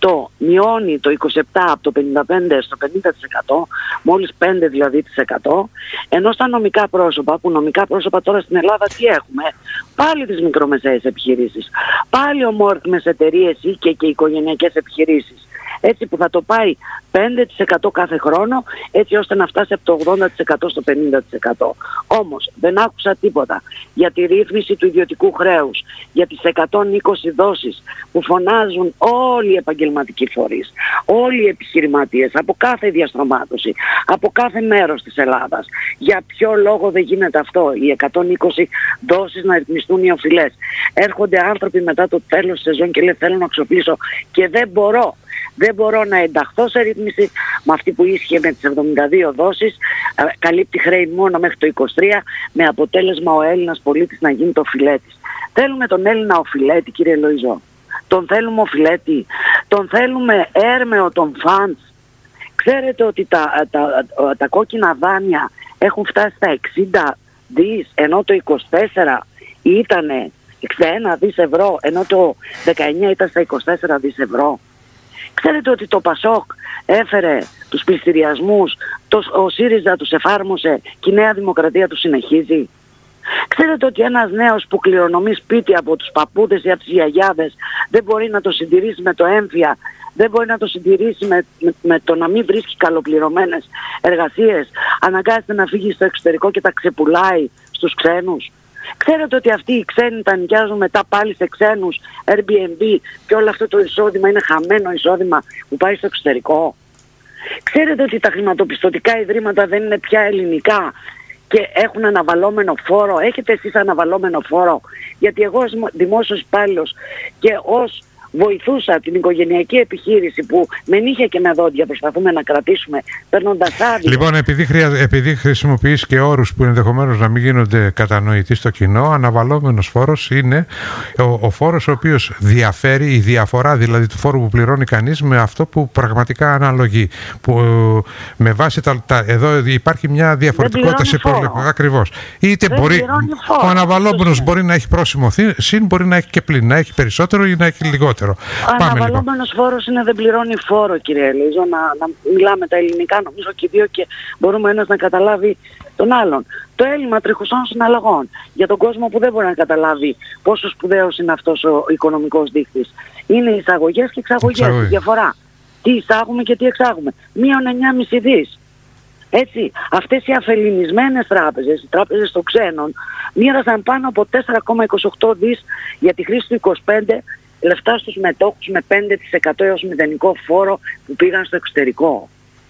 αυτό μειώνει το είκοσι επτά από το πενήντα πέντε στο πενήντα τοις εκατό, μόλις πέντε δηλαδή τοις εκατό, ενώ στα νομικά πρόσωπα, που νομικά πρόσωπα τώρα στην Ελλάδα τι έχουμε, πάλι τις μικρομεσαίες επιχειρήσεις, πάλι ομόρφημες εταιρείες ή και, και οικογενειακές επιχειρήσεις, έτσι που θα το πάει πέντε τοις εκατό κάθε χρόνο, έτσι ώστε να φτάσει από το ογδόντα τοις εκατό στο πενήντα τοις εκατό. Όμως δεν άκουσα τίποτα για τη ρύθμιση του ιδιωτικού χρέους, για τις εκατόν είκοσι δόσεις που φωνάζουν όλοι οι επαγγελματικοί φορείς, όλοι οι επιχειρηματίες, από κάθε διαστρωμάτωση, από κάθε μέρος της Ελλάδας. Για ποιο λόγο δεν γίνεται αυτό, οι εκατόν είκοσι δόσεις να ρυθμιστούν οι οφειλές? Έρχονται άνθρωποι μετά το τέλος της σεζόν και λέει θέλω να ξοπλίσω και δεν μπορώ. Δεν μπορώ να ενταχθώ σε ρύθμιση με αυτή που ίσχυε με τις εβδομήντα δύο δόσεις, καλύπτει χρέη μόνο μέχρι το είκοσι τρία, με αποτέλεσμα ο Έλληνας πολίτης να γίνει το οφειλέτης. Θέλουμε τον Έλληνα οφειλέτη, κύριε Λοϊζό? Τον θέλουμε οφειλέτη? Τον θέλουμε έρμεο των φαντς? Ξέρετε ότι τα, τα, τα, τα κόκκινα δάνεια έχουν φτάσει στα εξήντα δις, ενώ το είκοσι τέσσερα ήταν εξήντα ένα δις ευρώ, ενώ το δεκαεννιά ήταν στα είκοσι τέσσερα δις ευρώ. Ξέρετε ότι το Πασόκ έφερε τους πληστηριασμούς, το, ο ΣΥΡΙΖΑ τους εφάρμοσε και η Νέα Δημοκρατία τους συνεχίζει? Ξέρετε ότι ένας νέος που κληρονομεί σπίτι από τους παππούδες ή από τις γιαγιάδες δεν μπορεί να το συντηρήσει με το έμφυα, δεν μπορεί να το συντηρήσει με, με, με το να μην βρίσκει καλοπληρωμένες εργασίες, αναγκάζεται να φύγει στο εξωτερικό και τα ξεπουλάει στους ξένους? Ξέρετε ότι αυτοί οι ξένοι τα νοικιάζουν μετά πάλι σε ξένους, Airbnb, και όλο αυτό το εισόδημα είναι χαμένο εισόδημα που πάει στο εξωτερικό? Ξέρετε ότι τα χρηματοπιστωτικά ιδρύματα δεν είναι πια ελληνικά και έχουν αναβαλώμενο φόρο? Έχετε εσείς αναβαλώμενο φόρο? Γιατί εγώ ως δημόσιος υπάλληλος και ως βοηθούσα την οικογενειακή επιχείρηση που με νύχια και με δόντια προσπαθούμε να κρατήσουμε παίρνοντας άδεια. Λοιπόν, επειδή, χρεια... επειδή χρησιμοποιείς και όρους που ενδεχομένως να μην γίνονται κατανοητοί στο κοινό, αναβαλώμενος φόρος είναι ο, ο φόρος ο οποίος διαφέρει, η διαφορά δηλαδή του φόρου που πληρώνει κανείς με αυτό που πραγματικά αναλογεί. Που, με βάση τα, τα, εδώ υπάρχει μια διαφορετικότητα σε προβλήματα. Ακριβώς. Είτε δεν μπορεί, ο αναβαλώμενος μπορεί να έχει πρόσημο συν, μπορεί να έχει και πλην, να έχει περισσότερο ή να έχει λιγότερο. Ο αναβαλώμενος λοιπόν. φόρος είναι δεν πληρώνει φόρο, κύριε Ελίζο, να, να μιλάμε τα ελληνικά, νομίζω και δύο, και μπορούμε ένας να καταλάβει τον άλλον. Το έλλειμμα τριχουσών συναλλαγών, για τον κόσμο που δεν μπορεί να καταλάβει πόσο σπουδαίος είναι αυτός ο οικονομικός δείκτης, είναι εισαγωγές και εξαγωγές, η διαφορά. Τι εισάγουμε και τι εξάγουμε. Μείον εννιά κόμμα πέντε δις. Έτσι, αυτές οι αφελινισμένες τράπεζες, οι τράπεζες των ξένων, μοίρασαν πάνω από τέσσερα κόμμα είκοσι οκτώ δις για τη χρήση του είκοσι πέντε, λεφτά στους μετόχους με πέντε τοις εκατό έως μηδενικό φόρο που πήγαν στο εξωτερικό.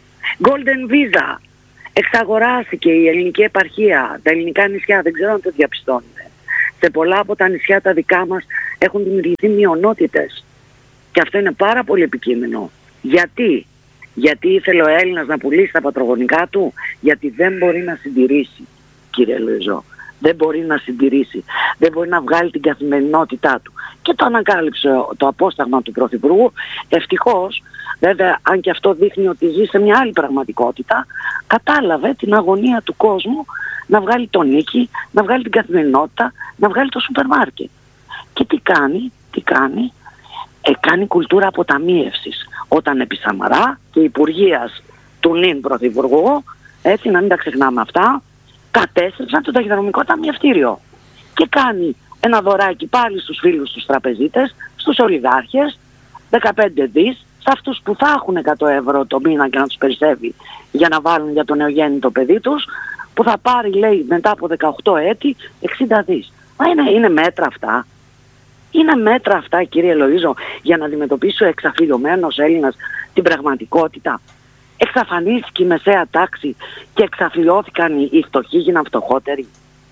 Golden Visa. Εξαγοράστηκε η ελληνική επαρχία, τα ελληνικά νησιά, δεν ξέρω αν το διαπιστώνετε. Σε πολλά από τα νησιά τα δικά μας έχουν δημιουργηθεί μειονότητες. Και αυτό είναι πάρα πολύ επικείμενο. Γιατί? Γιατί ήθελε ο Έλληνας να πουλήσει τα πατρογονικά του? Γιατί δεν μπορεί να συντηρήσει, κύριε Λουιζό. Δεν μπορεί να συντηρήσει. Δεν μπορεί να βγάλει την καθημερινότητά του. Και το ανακάλυψε το απόσταγμα του Πρωθυπουργού. Ευτυχώς, βέβαια, αν και αυτό δείχνει ότι ζει σε μια άλλη πραγματικότητα, κατάλαβε την αγωνία του κόσμου να βγάλει τον νίκη, να βγάλει την καθημερινότητα, να βγάλει το σούπερ μάρκετ. Και τι κάνει, τι κάνει, ε, κάνει κουλτούρα αποταμίευσης. Όταν επί Σαμαρά και υπουργείας του νυν Πρωθυπουργού, έτσι να μην τα ξεχνάμε αυτά, κατέστρεψαν το ταχυδρομικό ταμιευτήριο. Και κάνει ένα δωράκι πάλι στους φίλους τους τραπεζίτες, στους ολιγάρχες, δεκαπέντε δις, σε αυτούς που θα έχουν εκατό ευρώ το μήνα και να τους περισσεύει για να βάλουν για το νεογέννητο παιδί τους, που θα πάρει, λέει, μετά από δεκαοκτώ έτη εξήντα δις. Μα είναι, είναι μέτρα αυτά. Είναι μέτρα αυτά, κύριε Λοΐζο, για να αντιμετωπίσει ο εξαφλιωμένος Έλληνας την πραγματικότητα. Εξαφανίστηκε η μεσαία τάξη και εξαφλιώθηκαν οι, οι φτωχοί, γίναν φτωχότεροι.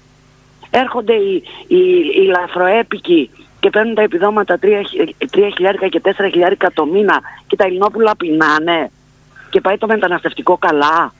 Έρχονται οι, οι, οι λαθροέπικοι και παίρνουν τα επιδόματα τρία χιλιάρικα και τέσσερα χιλιάρικα το μήνα και τα Ελληνόπουλα πεινάνε και πάει το μεταναστευτικό καλά.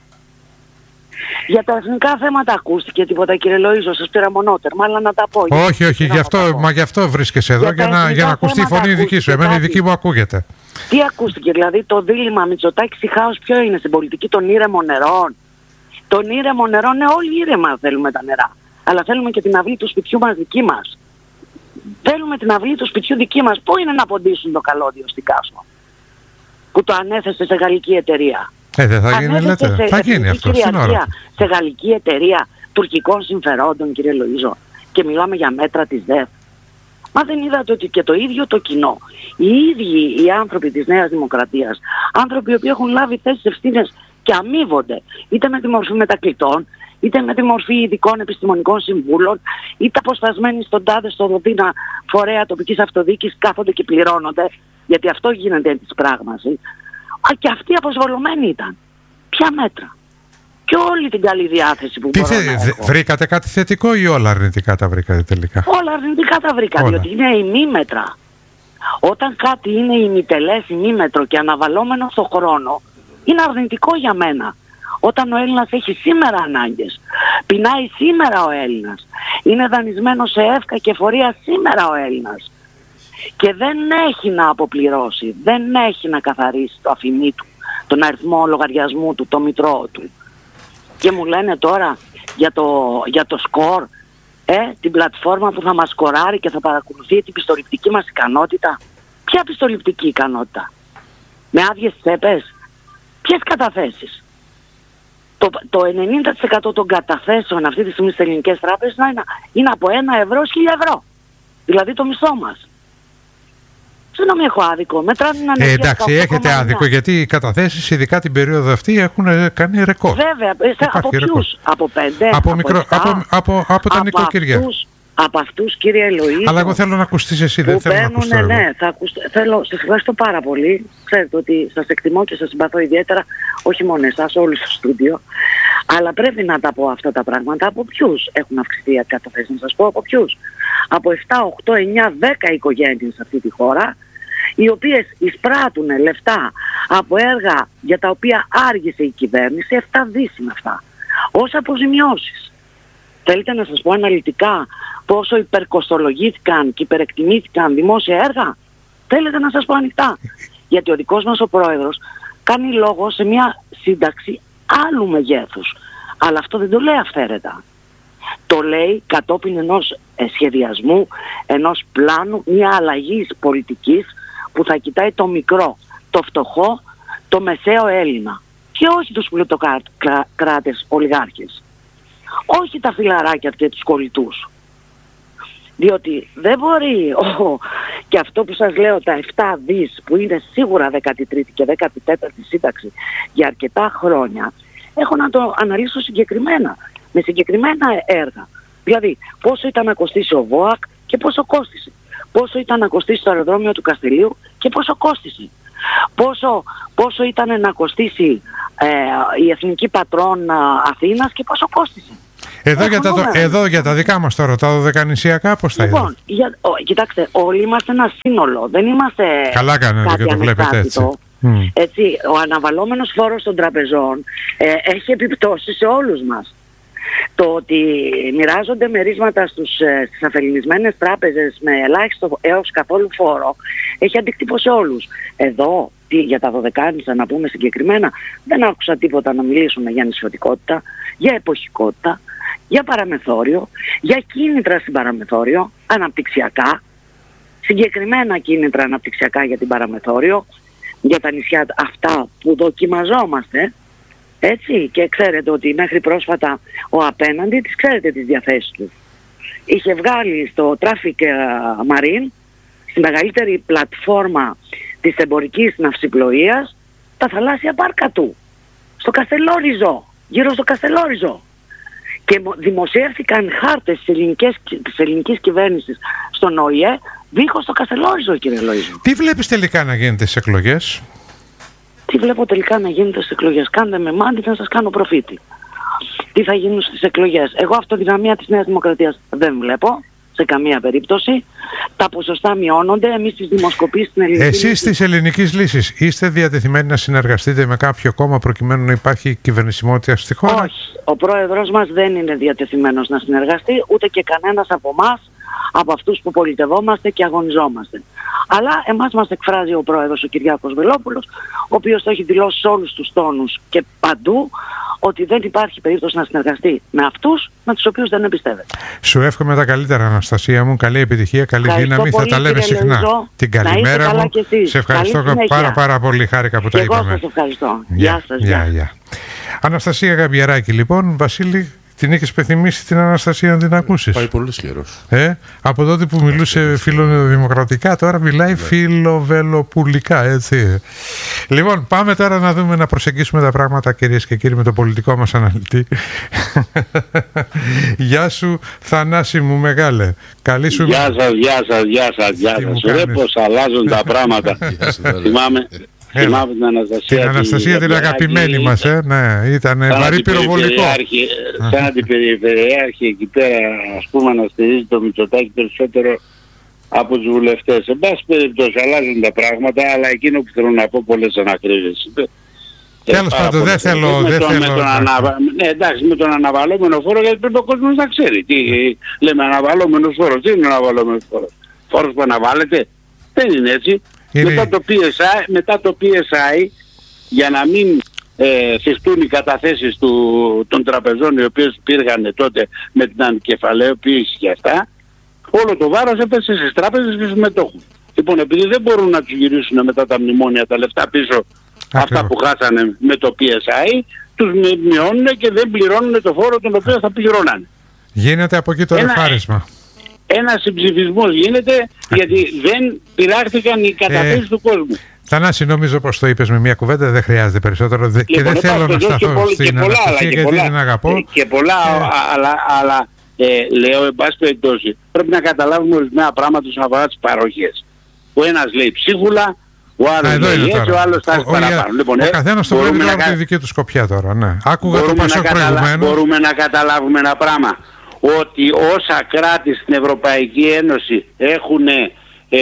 Για τα εθνικά θέματα ακούστηκε τίποτα, κύριε Λοΐζο? Σας πήρα μονότερμα, αλλά να τα πω. Όχι, όχι, γι' αυτό, μα γι' αυτό βρίσκεσαι εδώ, για, για, να, για να ακουστεί η φωνή δική σου. Εμένα η δική μου ακούγεται. Τι ακούστηκε, δηλαδή το δίλημμα Μητσοτάκης-Χάος ποιο είναι στην πολιτική των ήρεμων νερών? Των ήρεμων νερών, ναι, όλοι ήρεμα θέλουμε τα νερά. Αλλά θέλουμε και την αυλή του σπιτιού μας δική μας. Θέλουμε την αυλή του σπιτιού δική μας. Πού είναι να ποντίσουν το καλώδιο στην Κάσο? που το ανέθεσε σε γαλλική εταιρεία. Ε, δεν θα γίνει, λέτε. Σε θα γίνει αυτό στην ώρα. Σε γαλλική εταιρεία τουρκικών συμφερόντων, κύριε Λοΐζο, και μιλάμε για μέτρα της ΔΕΦ. Μα δεν είδατε ότι και το ίδιο το κοινό, οι ίδιοι οι άνθρωποι της Νέας Δημοκρατίας, άνθρωποι οι οποίοι έχουν λάβει θέσεις ευθύνες και αμείβονται, είτε με τη μορφή μετακλητών, είτε με τη μορφή ειδικών επιστημονικών συμβούλων, είτε αποσπασμένοι στον τάδε στο δοδίνα φορέα τοπικής αυτοδιοίκησης, κάθονται και πληρώνονται, γιατί αυτό γίνεται εν της πράγμαση. Α, και αυτοί αποσβολωμένοι ήταν. Ποια μέτρα? Και όλη την καλή διάθεση που μπορώ να έχω. Βρήκατε κάτι θετικό ή όλα αρνητικά τα βρήκατε τελικά? Όλα αρνητικά τα βρήκα, όλα. Διότι είναι ημίμετρα. Όταν κάτι είναι ημιτελές, ημίμετρο και αναβαλώμενο στο χρόνο, είναι αρνητικό για μένα. Όταν ο Έλληνας έχει σήμερα ανάγκες, πεινάει σήμερα ο Έλληνας, είναι δανεισμένος σε εύκα και φορεία σήμερα ο Έλληνας και δεν έχει να αποπληρώσει, δεν έχει να καθαρίσει το αφημί του, τον αριθμό λογαριασμού του, το μητρό του. Και μου λένε τώρα για το, για το σκορ, ε, την πλατφόρμα που θα μας σκοράρει και θα παρακολουθεί την πιστοληπτική μας ικανότητα. Ποια πιστοληπτική ικανότητα? Με άδειες τσέπες? Ποιες καταθέσεις? Το, το ενενήντα τοις εκατό των καταθέσεων αυτή τη στιγμή στις ελληνικές τράπεζες είναι, είναι από ένα ευρώ ως χίλια ευρώ. Δηλαδή το μισθό μας. Συγγνώμη, έχω άδικο. Μετράνε να ε, εντάξει, έχετε άδικο, γιατί οι καταθέσεις, ειδικά την περίοδο αυτή, έχουν κάνει ρεκόρ. Βέβαια, από ποιους? Από πέντε, από, από, μικρό, επτά, από, από, από τα νοικοκυριά. Αυτούς, από αυτούς, κύριε Λοΐζο. Αλλά εγώ θέλω να ακουστείς εσύ, δεν θέλω να ακουστώ εγώ. Ναι, θα ακουστώ, θέλω, σας ευχαριστώ πάρα πολύ. Ξέρετε ότι σας εκτιμώ και σας συμπαθώ ιδιαίτερα, όχι μόνο εσάς, όλους στο στούντιο. Αλλά πρέπει να τα πω αυτά τα πράγματα. Από ποιους έχουν αυξηθεί οι καταθέσεις? Να σας πω από ποιους. Από επτά, οκτώ, εννιά, δέκα οικογένειες σε αυτή τη χώρα, οι οποίες εισπράττουν λεφτά από έργα για τα οποία άργησε η κυβέρνηση, επτά δις είναι αυτά, ως αποζημιώσεις. Θέλετε να σας πω αναλυτικά πόσο υπερκοστολογήθηκαν και υπερεκτιμήθηκαν δημόσια έργα? Θέλετε να σας πω ανοιχτά? Γιατί ο δικός μας ο πρόεδρος κάνει λόγο σε μια σύνταξη άλλου μεγέθους. Αλλά αυτό δεν το λέει αυθαίρετα. Το λέει κατόπιν ενός σχεδιασμού, ενός πλάνου, μια αλλαγής πολιτικής που θα κοιτάει το μικρό, το φτωχό, το μεσαίο Έλληνα. Και όχι τους πλουτοκράτες ολιγάρχες. Όχι τα φιλαράκια και τους κολλητούς. Διότι δεν μπορεί ο, και αυτό που σας λέω, τα επτά δις που είναι σίγουρα δέκατη τρίτη και δέκατη τέταρτη σύνταξη για αρκετά χρόνια, έχω να το αναλύσω συγκεκριμένα, με συγκεκριμένα έργα. Δηλαδή πόσο ήταν να κοστίσει ο ΒΟΑΚ και πόσο κόστισε. Πόσο ήταν να κοστίσει το αεροδρόμιο του Καστελίου και πόσο κόστισε. Πόσο, πόσο ήταν να κοστίσει ε, η Εθνική Πατρών ε, Αθήνας και πόσο κόστισε. Εδώ για, τα, εδώ για τα δικά μας τώρα, τα δωδεκανησιακά πώς θα λοιπόν, για, ο, κοιτάξτε, όλοι είμαστε ένα σύνολο. Δεν είμαστε καλά κάνετε και το βλέπετε έτσι. Mm. έτσι. Ο αναβαλώμενος φόρος των τραπεζών ε, έχει επιπτώσει σε όλους μας. Το ότι μοιράζονται μερίσματα στους, ε, στις αφελινισμένες τράπεζες με ελάχιστο έως καθόλου φόρο έχει αντίκτυπο σε όλους. Εδώ, τι, για τα δωδεκάνησα να πούμε συγκεκριμένα, δεν άκουσα τίποτα να μιλήσουμε για νησιωτικότητα, για εποχικότητα, για παραμεθόριο, για κίνητρα στην παραμεθόριο, αναπτυξιακά, συγκεκριμένα κίνητρα αναπτυξιακά για την παραμεθόριο, για τα νησιά αυτά που δοκιμαζόμαστε. Έτσι, και ξέρετε ότι μέχρι πρόσφατα ο απέναντι, τις ξέρετε τις διαθέσεις του. Είχε βγάλει στο Traffic Marine, στη μεγαλύτερη πλατφόρμα της εμπορικής ναυσιπλοείας, τα θαλάσσια πάρκα του. Στο Καστελόριζο, γύρω στο Καστελόριζο. Και δημοσιεύθηκαν χάρτες της ελληνικής, της ελληνικής κυβέρνησης στον ΟΗΕ, δίχως το Καστελόριζο, κύριε Λοΐζο. Τι βλέπεις τελικά να γίνεται στις εκλογές? Τι βλέπω τελικά να γίνεται στις εκλογές? Κάντε με μάντι να σας κάνω προφήτη. Τι θα γίνουν στις εκλογές? Εγώ αυτοδυναμία της Νέας Δημοκρατίας δεν βλέπω σε καμία περίπτωση. Τα ποσοστά μειώνονται. Εμείς τις δημοσκοπήσεις στην ελληνική Εσείς λύση... της ελληνικής λύσης είστε διατεθειμένοι να συνεργαστείτε με κάποιο κόμμα προκειμένου να υπάρχει κυβερνησιμότητα στη χώρα? Όχι. Ο πρόεδρος μας δεν είναι διατεθειμένος να συνεργαστεί, ούτε και κανένας από εμάς, από αυτούς που πολιτευόμαστε και αγωνιζόμαστε. Αλλά εμάς μας εκφράζει ο πρόεδρος ο Κυριάκος Βελόπουλος, ο οποίος το έχει δηλώσει σε όλους τους τόνους και παντού, ότι δεν υπάρχει περίπτωση να συνεργαστεί με αυτούς με τους οποίους δεν εμπιστεύεται. Σου εύχομαι τα καλύτερα, Αναστασία μου. Καλή επιτυχία, καλή ευχαριστώ δύναμη. Πολύ, θα τα λέμε συχνά. Λεωζό. Την καλημέρα μου. Σε ευχαριστώ πάρα πάρα πολύ. Χάρηκα που και τα εγώ είπαμε. Εγώ σας ευχαριστώ. Γεια, γεια σας. Γεια, γεια. Αναστασία Γαμπιαράκη, λοιπόν. Βασίλη, την έχεις πεθυμίσει την Αναστασία να την ακούσεις? Πάει πολύ καιρός. Ε, από τότε που μιλούσε φιλοδημοκρατικά, τώρα μιλάει φιλοβελοπουλικά, έτσι. Λοιπόν, πάμε τώρα να δούμε, να προσεγγίσουμε τα πράγματα, κυρίες και κύριοι, με το πολιτικό μας αναλυτή. Γεια σου, Θανάση μου μεγάλε. Καλή σου... Γεια σας, γεια σας, γεια σας, γεια σας. Ρε πως αλλάζουν τα πράγματα. Θυμάμαι... Θυμάμαι την Αναστασία, την, Αναστασία, την αγαπημένη μας, ε, ναι, ήταν βαρύ πυροβολικό. Σαν αντιπεριφερειάρχη εκεί πέρα, ας πούμε, να στηρίζει το Μητσοτάκη περισσότερο από τους βουλευτές. Εν πάση περιπτώσει αλλάζουν τα πράγματα, αλλά εκείνο που θέλω να πω, πολλές ανακρίβειες. Τέλος πάντων, δεν θέλω... Με δεν τον, θέλω με τον αναβα... ναι, εντάξει, με τον αναβαλόμενο φόρο, γιατί πρέπει ο κόσμος να ξέρει. Τι λέμε, αναβαλόμενος φόρος, τι είναι αναβαλόμενος φόρος? Φόρος που αναβάλλεται, δεν είναι έτσι. Είναι... Μετά, το πι ες άι, μετά το πι ες άι, για να μην ε, θυχτούν οι καταθέσεις του, των τραπεζών, οι οποίες υπήρχαν τότε με την ανακεφαλαιοποίηση και αυτά, όλο το βάρος έπεσε στις τράπεζες και στους μετόχους. Λοιπόν, επειδή δεν μπορούν να τους γυρίσουν μετά τα μνημόνια τα λεφτά πίσω, Ακριβώς. αυτά που χάσανε με το πι ες άι, τους μειώνουν και δεν πληρώνουν το φόρο τον οποίο θα πληρώνανε. Γίνεται από εκεί το ρεφάρισμα. Ένας συμψηφισμός γίνεται, γιατί δεν πειράχθηκαν οι καταθέσεις ε, του κόσμου. Θανάση, νομίζω πως το είπες με μια κουβέντα, δεν χρειάζεται περισσότερο. Λοιπόν, και δεν θέλω να σταθώ και στην πολλά, Αναστασία, γιατί πολλά, την αγαπώ. Και πολλά, ε. αλλά, αλλά ε, λέω, εν πάση περιπτώσει, πρέπει να καταλάβουμε ορισμένα πράγματα όσον αφορά τις παροχές. Ο ένας λέει ψίχουλα, ο άλλος λέει έτσι, ο άλλος στάζει παραπάνω. Ο, λοιπόν, ο καθένας το βλέπει από τη δική του σκοπιά τώρα. Ναι. Άκουγα το Πασόκ προηγουμένως. Μπορούμε να καταλάβουμε ένα πράγμα. Ότι όσα κράτη στην Ευρωπαϊκή Ένωση έχουν ε,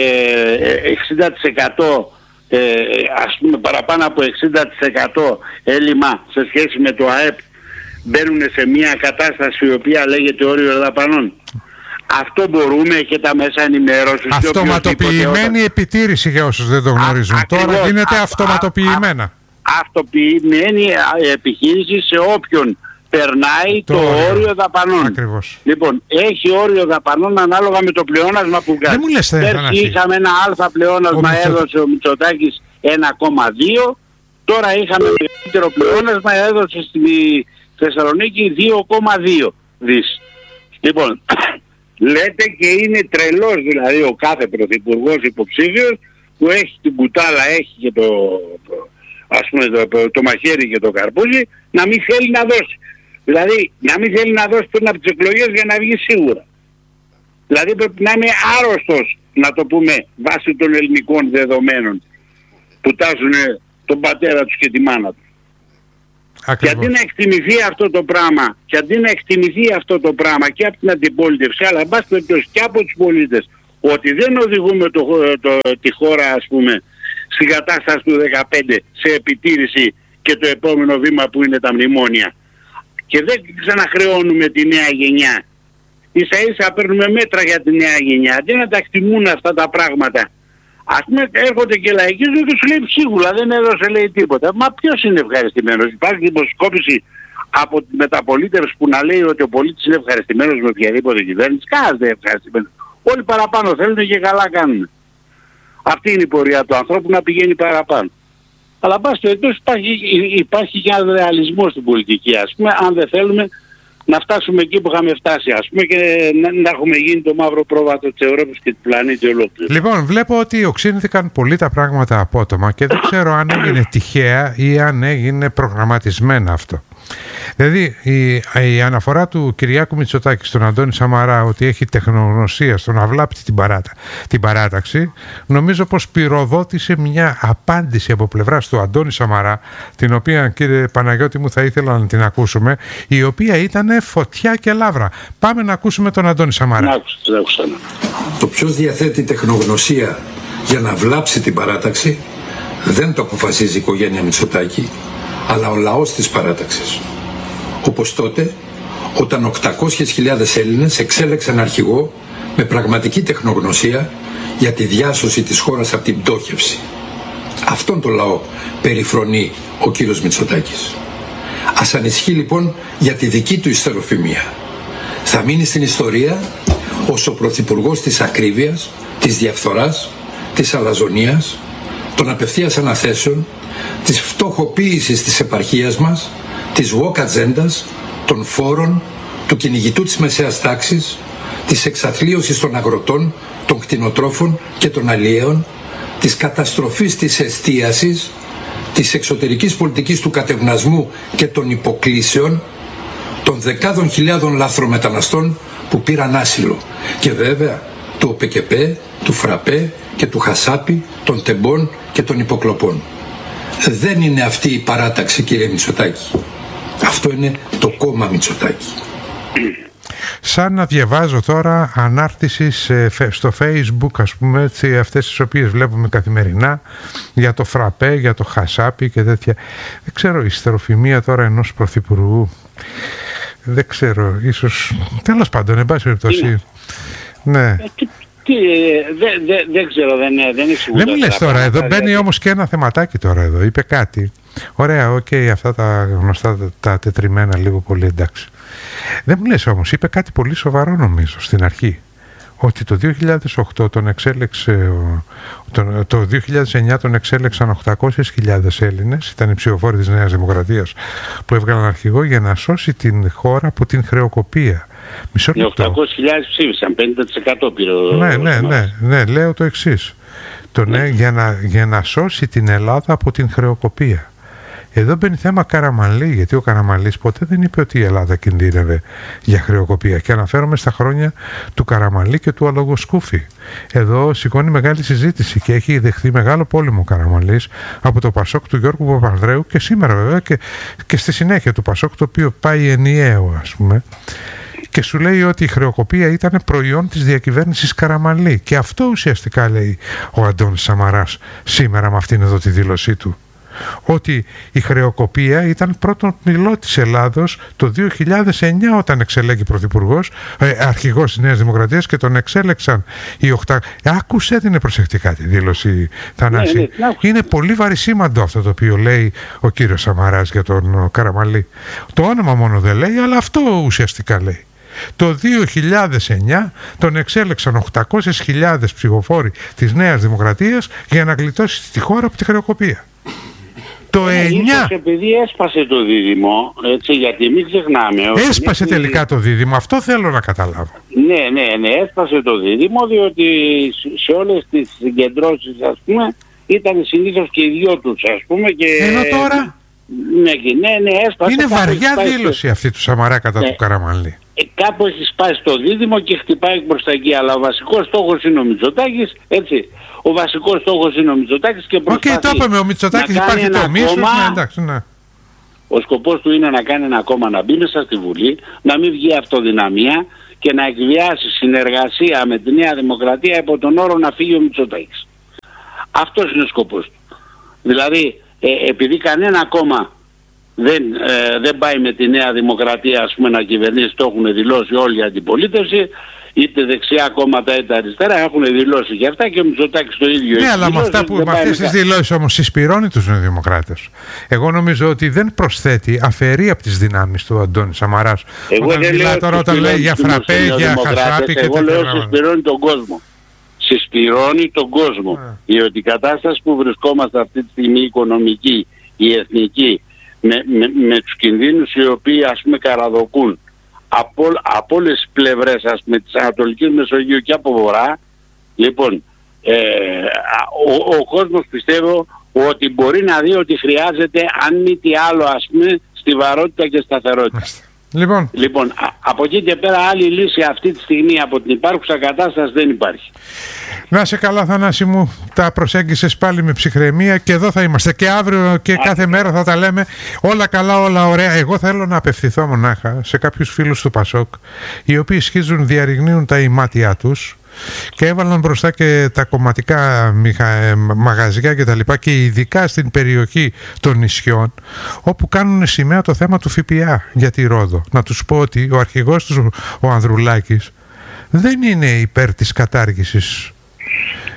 εξήντα τοις εκατό ε, ας πούμε παραπάνω από εξήντα τοις εκατό έλλειμμα σε σχέση με το ΑΕΠ, μπαίνουν σε μια κατάσταση η οποία λέγεται όριο δαπανών. Αυτό μπορούμε και τα μέσα ενημέρωσης. Αυτοματοποιημένη όταν... επιτήρηση για όσους δεν το γνωρίζουν. Α, τώρα ακριβώς, γίνεται α, αυτοματοποιημένα. Α, α, αυτοποιημένη επιχείρηση σε όποιον περνάει το, το όριο. όριο δαπανών. Ακριβώς. Λοιπόν, έχει όριο δαπανών ανάλογα με το πλεόνασμα που κάνει. Δεν μου λες, Πέρσι είχαμε ένα αλφα πλεόνασμα, ο έδωσε ο Μητσοτάκης ένα κόμμα δύο. Τώρα είχαμε μεγαλύτερο πλεόνασμα, έδωσε στη Θεσσαλονίκη δύο κόμμα δύο δις. Λοιπόν, λέτε και είναι τρελός δηλαδή ο κάθε πρωθυπουργός υποψήφιος που έχει την κουτάλα, έχει και το, το ας πούμε το, το, το μαχαίρι και το καρπούζι, να μην θέλει να δώσει. Δηλαδή να μην θέλει να δώσει πριν από τις εκλογές για να βγει σίγουρα. Δηλαδή πρέπει να είναι άρρωστος, να το πούμε, βάσει των ελληνικών δεδομένων που τάζουν τον πατέρα τους και τη μάνα τους. Και αντί να εκτιμηθεί αυτό το πράγμα, και αντί να εκτιμηθεί αυτό το πράγμα και από την αντιπολίτευση, αλλά μπας περιπτώσει και από τους πολίτες, ότι δεν οδηγούμε το, το, τη χώρα, ας πούμε, στην κατάσταση του δεκαπέντε σε επιτήρηση και το επόμενο βήμα που είναι τα μνημόνια. Και δεν ξαναχρεώνουμε τη νέα γενιά. Ίσα ίσα παίρνουμε μέτρα για τη νέα γενιά. Αντί να τα εκτιμούν αυτά τα πράγματα. Ας πούμε έρχονται και λαϊκίζουν και τους λέει ψίγουλα, δεν έδωσε λέει τίποτα. Μα ποιος είναι ευχαριστημένος? Υπάρχει υποσκόπηση από τη μεταπολίτευση που να λέει ότι ο πολίτης είναι ευχαριστημένος με οποιαδήποτε κυβέρνηση? Κανένας δεν είναι ευχαριστημένος. Όλοι παραπάνω θέλουν και καλά κάνουν. Αυτή είναι η πορεία του ανθρώπου, να πηγαίνει παραπάνω. Αλλά πας στο εντός υπάρχει, υπάρχει και ένα ρεαλισμό στην πολιτική, ας πούμε, αν δεν θέλουμε να φτάσουμε εκεί που είχαμε φτάσει, ας πούμε, και να, να έχουμε γίνει το μαύρο πρόβατο της Ευρώπης και του πλανήτη ολόκληρου. Λοιπόν, βλέπω ότι οξύνθηκαν πολύ τα πράγματα απότομα και δεν ξέρω αν έγινε τυχαία ή αν έγινε προγραμματισμένα αυτό. Δηλαδή η, η αναφορά του Κυριάκου Μητσοτάκη στον Αντώνη Σαμαρά ότι έχει τεχνογνωσία στο να βλάπτει την, παράτα, την παράταξη, νομίζω πως πυροδότησε μια απάντηση από πλευράς του Αντώνη Σαμαρά, την οποία, κύριε Παναγιώτη μου, θα ήθελα να την ακούσουμε, η οποία ήταν φωτιά και λαύρα. Πάμε να ακούσουμε τον Αντώνη Σαμαρά. Το ποιος διαθέτει τεχνογνωσία για να βλάψει την παράταξη δεν το αποφασίζει η οικογένεια Μητσοτάκη, αλλά ο λαός της παράταξης. Όπως τότε, όταν οκτακόσιες χιλιάδες Έλληνες εξέλεξαν αρχηγό με πραγματική τεχνογνωσία για τη διάσωση της χώρας από την πτώχευση. Αυτόν τον λαό περιφρονεί ο κύριος Μητσοτάκης. Ας ανισχύει λοιπόν για τη δική του ιστεροφημία. Θα μείνει στην ιστορία ως ο πρωθυπουργός της ακρίβειας, της διαφθοράς, της αλαζονίας, των απευθείας αναθέσεων, της φτωχοποίησης της επαρχίας μας, της woke ατζέντας, των φόρων, του κυνηγητού της μεσαίας τάξης, της εξαθλίωσης των αγροτών, των κτηνοτρόφων και των αλλιέων, της καταστροφής της εστίασης, της εξωτερικής πολιτικής του κατευνασμού και των υποκλήσεων, των δεκάδων χιλιάδων λάθρομεταναστών που πήραν άσυλο και βέβαια του ΟΠΕΚΕΠΕ, του ΦΡΑΠΕ και του Χασάπη, των τεμπών και των υποκλοπών. Δεν είναι αυτή η παράταξη, κύριε Μητσοτάκη. Αυτό είναι το κόμμα Μητσοτάκη. Σαν να διαβάζω τώρα ανάρτησης στο Facebook, ας πούμε, έτσι, αυτές τις οποίες βλέπουμε καθημερινά, για το ΦΡΑΠΕ, για το Χασάπι και τέτοια. Δεν ξέρω, η ιστεροφημία τώρα ενός πρωθυπουργού, δεν ξέρω, ίσως, τέλος πάντων, εν πάση περιπτώσει. Ναι. Τι, δεν δε, δε ξέρω, δεν, δεν είναι σίγουρο. Δεν μου λες τώρα, εδώ μπαίνει όμως και ένα θεματάκι τώρα εδώ, είπε κάτι. Ωραία, οκ, okay, αυτά τα γνωστά τα, τα τετριμμένα λίγο πολύ, εντάξει. Δεν μου λες όμως, είπε κάτι πολύ σοβαρό νομίζω στην αρχή. Ότι το δύο χιλιάδες οκτώ τον εξέλεξε, το, το δύο χιλιάδες εννιά τον εξέλεξαν οκτακόσιες χιλιάδες Έλληνες, ήταν οι ψηφοφόροι της Νέας Δημοκρατίας που έβγαλαν αρχηγό για να σώσει την χώρα από την χρεοκοπία. Μισό λεπτό. οκτακόσιες χιλιάδες ψήφισαν, πενήντα τοις εκατό πήρε ο... Ναι, ναι, ναι, ναι, λέω το εξής. Το ναι, για να, για να σώσει την Ελλάδα από την χρεοκοπία. Εδώ μπαίνει θέμα Καραμανλή, γιατί ο Καραμανλής ποτέ δεν είπε ότι η Ελλάδα κινδύνευε για χρεοκοπία. Και αναφέρομαι στα χρόνια του Καραμανλή και του Αλογοσκούφη. Εδώ σηκώνει μεγάλη συζήτηση και έχει δεχθεί μεγάλο πόλεμο ο Καραμανλής από το Πασόκ του Γιώργου Παπανδρέου και σήμερα βέβαια και, και στη συνέχεια του Πασόκ, το οποίο πάει ενιαίο, ας πούμε. Και σου λέει ότι η χρεοκοπία ήταν προϊόν της διακυβέρνησης Καραμανλή. Και αυτό ουσιαστικά λέει ο Αντώνης Σαμαράς σήμερα με αυτήν εδώ τη δήλωσή του. Ότι η χρεοκοπία ήταν πρώτον πυλό της Ελλάδος το δύο χιλιάδες εννιά όταν εξελέγει πρωθυπουργός, ε, αρχηγός της Νέας Δημοκρατίας και τον εξέλεξαν οι οχτα... Άκουσε την προσεκτικά τη δήλωση, Θανάση. Ναι, ναι, ναι. Είναι πολύ βαρισίμαντο αυτό το οποίο λέει ο κύριος Σαμαράς για τον Καραμανλή. Το όνομα μόνο δεν λέει, αλλά αυτό ουσιαστικά λέει. Το δύο χιλιάδες εννιά τον εξέλεξαν οκτακόσιες χιλιάδες ψηφοφόροι της Νέας Δημοκρατίας για να γλιτώσει τη χώρα από τη χρεοκοπία. Το ε, εννιά. Ίσως επειδή έσπασε το δίδυμο, έτσι, γιατί μην ξεχνάμε. Έσπασε είναι... τελικά το δίδυμο, αυτό θέλω να καταλάβω. Ναι, ναι, ναι, έσπασε το δίδυμο, διότι σε όλες τις συγκεντρώσεις, ας πούμε, ήταν συνήθως και οι δυο τους, ας πούμε. Και... Ενώ τώρα... Ναι, ναι, ναι, έσπασε. Είναι βαριά δήλωση αυτή του Σαμαρά κατά ναι. του Καραμανλή. Ε, κάπου έχει σπάσει το δίδυμο και χτυπάει προς τα εκεί, αλλά ο βασικός στόχος είναι ο Μητσοτάκης, έτσι. Ο βασικός στόχος είναι ο Μητσοτάκης και προσπαθεί. Οκ, okay, το είπαμε, ο Μητσοτάκης υπάρχει το μίσος, ναι, εντάξει, ναι. Ο σκοπός του είναι να κάνει ένα κόμμα να μπει μέσα στη Βουλή, να μην βγει αυτοδυναμία και να εκβιάσει συνεργασία με τη Νέα Δημοκρατία υπό τον όρο να φύγει ο Μητσοτάκης. Αυτός είναι ο σκοπός του. Δηλαδή, ε, επειδή κανένα κόμμα δεν, ε, δεν πάει με τη Νέα Δημοκρατία, ας πούμε, να κυβερνήσει, το έχουν δηλώσει όλη η αντιπολίτευση, είτε δεξιά κόμματα είτε αριστερά, έχουν δηλώσει και αυτά και ο Μητσοτάκης το ίδιο. Ναι, αλλά με, αυτά που, με αυτές τις δηλώσεις όμως συσπηρώνει τους νεοδημοκράτες. Εγώ νομίζω ότι δεν προσθέτει, αφαιρεί από τις δυνάμεις του Αντώνη Σαμαράς. Εγώ όταν δεν λέω τώρα όταν λέει για φραπέ, για χασάπι και εγώ λέω συσπηρώνει τον κόσμο. Συσπηρώνει τον κόσμο. Yeah. Διότι η κατάσταση που βρισκόμαστε αυτή τη στιγμή, η οικονομική, η εθνική, με, με, με τους κινδύνους οι οποίοι, ας πούμε, καραδοκούν από, από όλες τις πλευρές, ας πούμε, της Ανατολικής Μεσογείου και από βορρά, λοιπόν, ε, ο, ο κόσμος πιστεύω ότι μπορεί να δει ότι χρειάζεται, αν μη τι άλλο, ας πούμε, στιβαρότητα και σταθερότητα. Λοιπόν, λοιπόν α, από εκεί και πέρα άλλη λύση αυτή τη στιγμή από την υπάρχουσα κατάσταση δεν υπάρχει. Να σε καλά, Θανάση μου, τα προσέγγισες πάλι με ψυχραιμία και εδώ θα είμαστε και αύριο και α, κάθε μέρα θα τα λέμε όλα καλά, όλα ωραία. Εγώ θέλω να απευθυνθώ μονάχα σε κάποιους φίλους του Πασόκ, οι οποίοι σχίζουν, διαρριγνύουν τα ημάτια τους και έβαλαν μπροστά και τα κομματικά μηχα... μαγαζιά και τα λοιπά, και ειδικά στην περιοχή των νησιών, όπου κάνουν σημαία το θέμα του ΦΠΑ για τη Ρόδο. Να τους πω ότι ο αρχηγός τους, ο Ανδρουλάκης, δεν είναι υπέρ της κατάργησης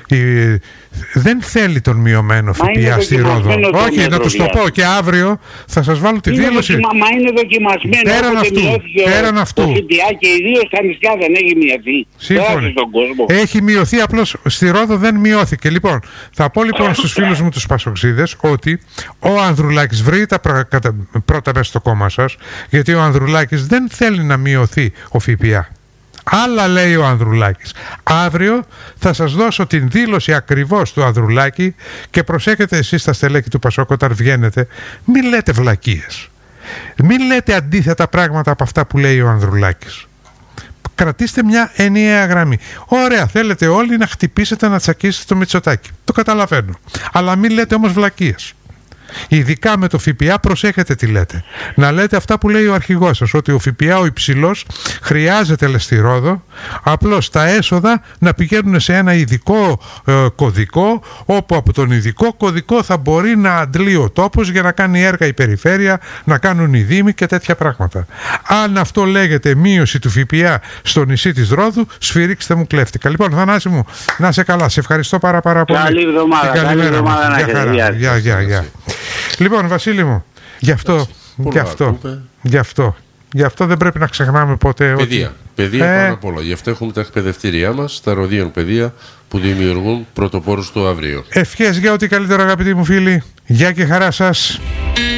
δεν θέλει τον μειωμένο ΦΠΑ στη Ρόδο. Όχι, να τους το πω και αύριο θα σας βάλω τη είναι δήλωση. Δοκιμα, μα είναι δοκιμασμένο. Πέραν αυτού, πέραν αυτού. Το ΦΠΑ και ιδίως στα νησιά δεν έχει μειωθεί. Σύμφωνα. Έχει μειωθεί, απλώς στη Ρόδο δεν μειώθηκε. Λοιπόν, θα πω λοιπόν στους φίλους μου τους Πασοξίδες ότι ο Ανδρουλάκης βρει τα πρώτα μέσα στο κόμμα σας, γιατί ο Ανδρουλάκης δεν θέλει να μειωθεί ο ΦΠΑ. Άλλα λέει ο Ανδρουλάκης. Αύριο θα σας δώσω την δήλωση ακριβώς του Ανδρουλάκη και προσέχετε εσείς τα στελέχη του Πασόκ όταν βγαίνετε, μην λέτε βλακίες. Μην λέτε αντίθετα πράγματα από αυτά που λέει ο Ανδρουλάκης. Κρατήστε μια ενιαία γραμμή. Ωραία, θέλετε όλοι να χτυπήσετε, να τσακίσετε το Μητσοτάκη. Το καταλαβαίνω. Αλλά μην λέτε όμως βλακίες. Ειδικά με το ΦΠΑ προσέχετε τι λέτε. Να λέτε αυτά που λέει ο αρχηγός σας, ότι ο ΦΠΑ ο υψηλός χρειάζεται λες στη Ρόδο, απλώς τα έσοδα να πηγαίνουν σε ένα ειδικό ε, κωδικό, όπου από τον ειδικό κωδικό θα μπορεί να αντλεί ο τόπος για να κάνει έργα η περιφέρεια, να κάνουν οι δήμοι και τέτοια πράγματα. Αν αυτό λέγεται μείωση του ΦΠΑ στο νησί της Ρόδου, σφυρίξτε μου κλέφτηκα. Λοιπόν, Θανάση μου, να σε καλά, σε ευχαριστώ πάρα πάρα πολύ. Καλή εβδομάδα, καλή εβδομάδα να έχετε. Γεια, γεια, γεια. Λοιπόν, Βασίλη μου, γι' αυτό, γι' αυτό, γι' αυτό, γι' αυτό δεν πρέπει να ξεχνάμε ποτέ παιδεία, ότι... παιδεία ε... πάνω απ' όλα. Γι' αυτό έχουμε τα εκπαιδευτήριά μας, τα ροδίων παιδεία που δημιουργούν πρωτοπόρους του αύριο. Ευχές για ό,τι καλύτερο, αγαπητοί μου φίλοι. Γεια και χαρά σας.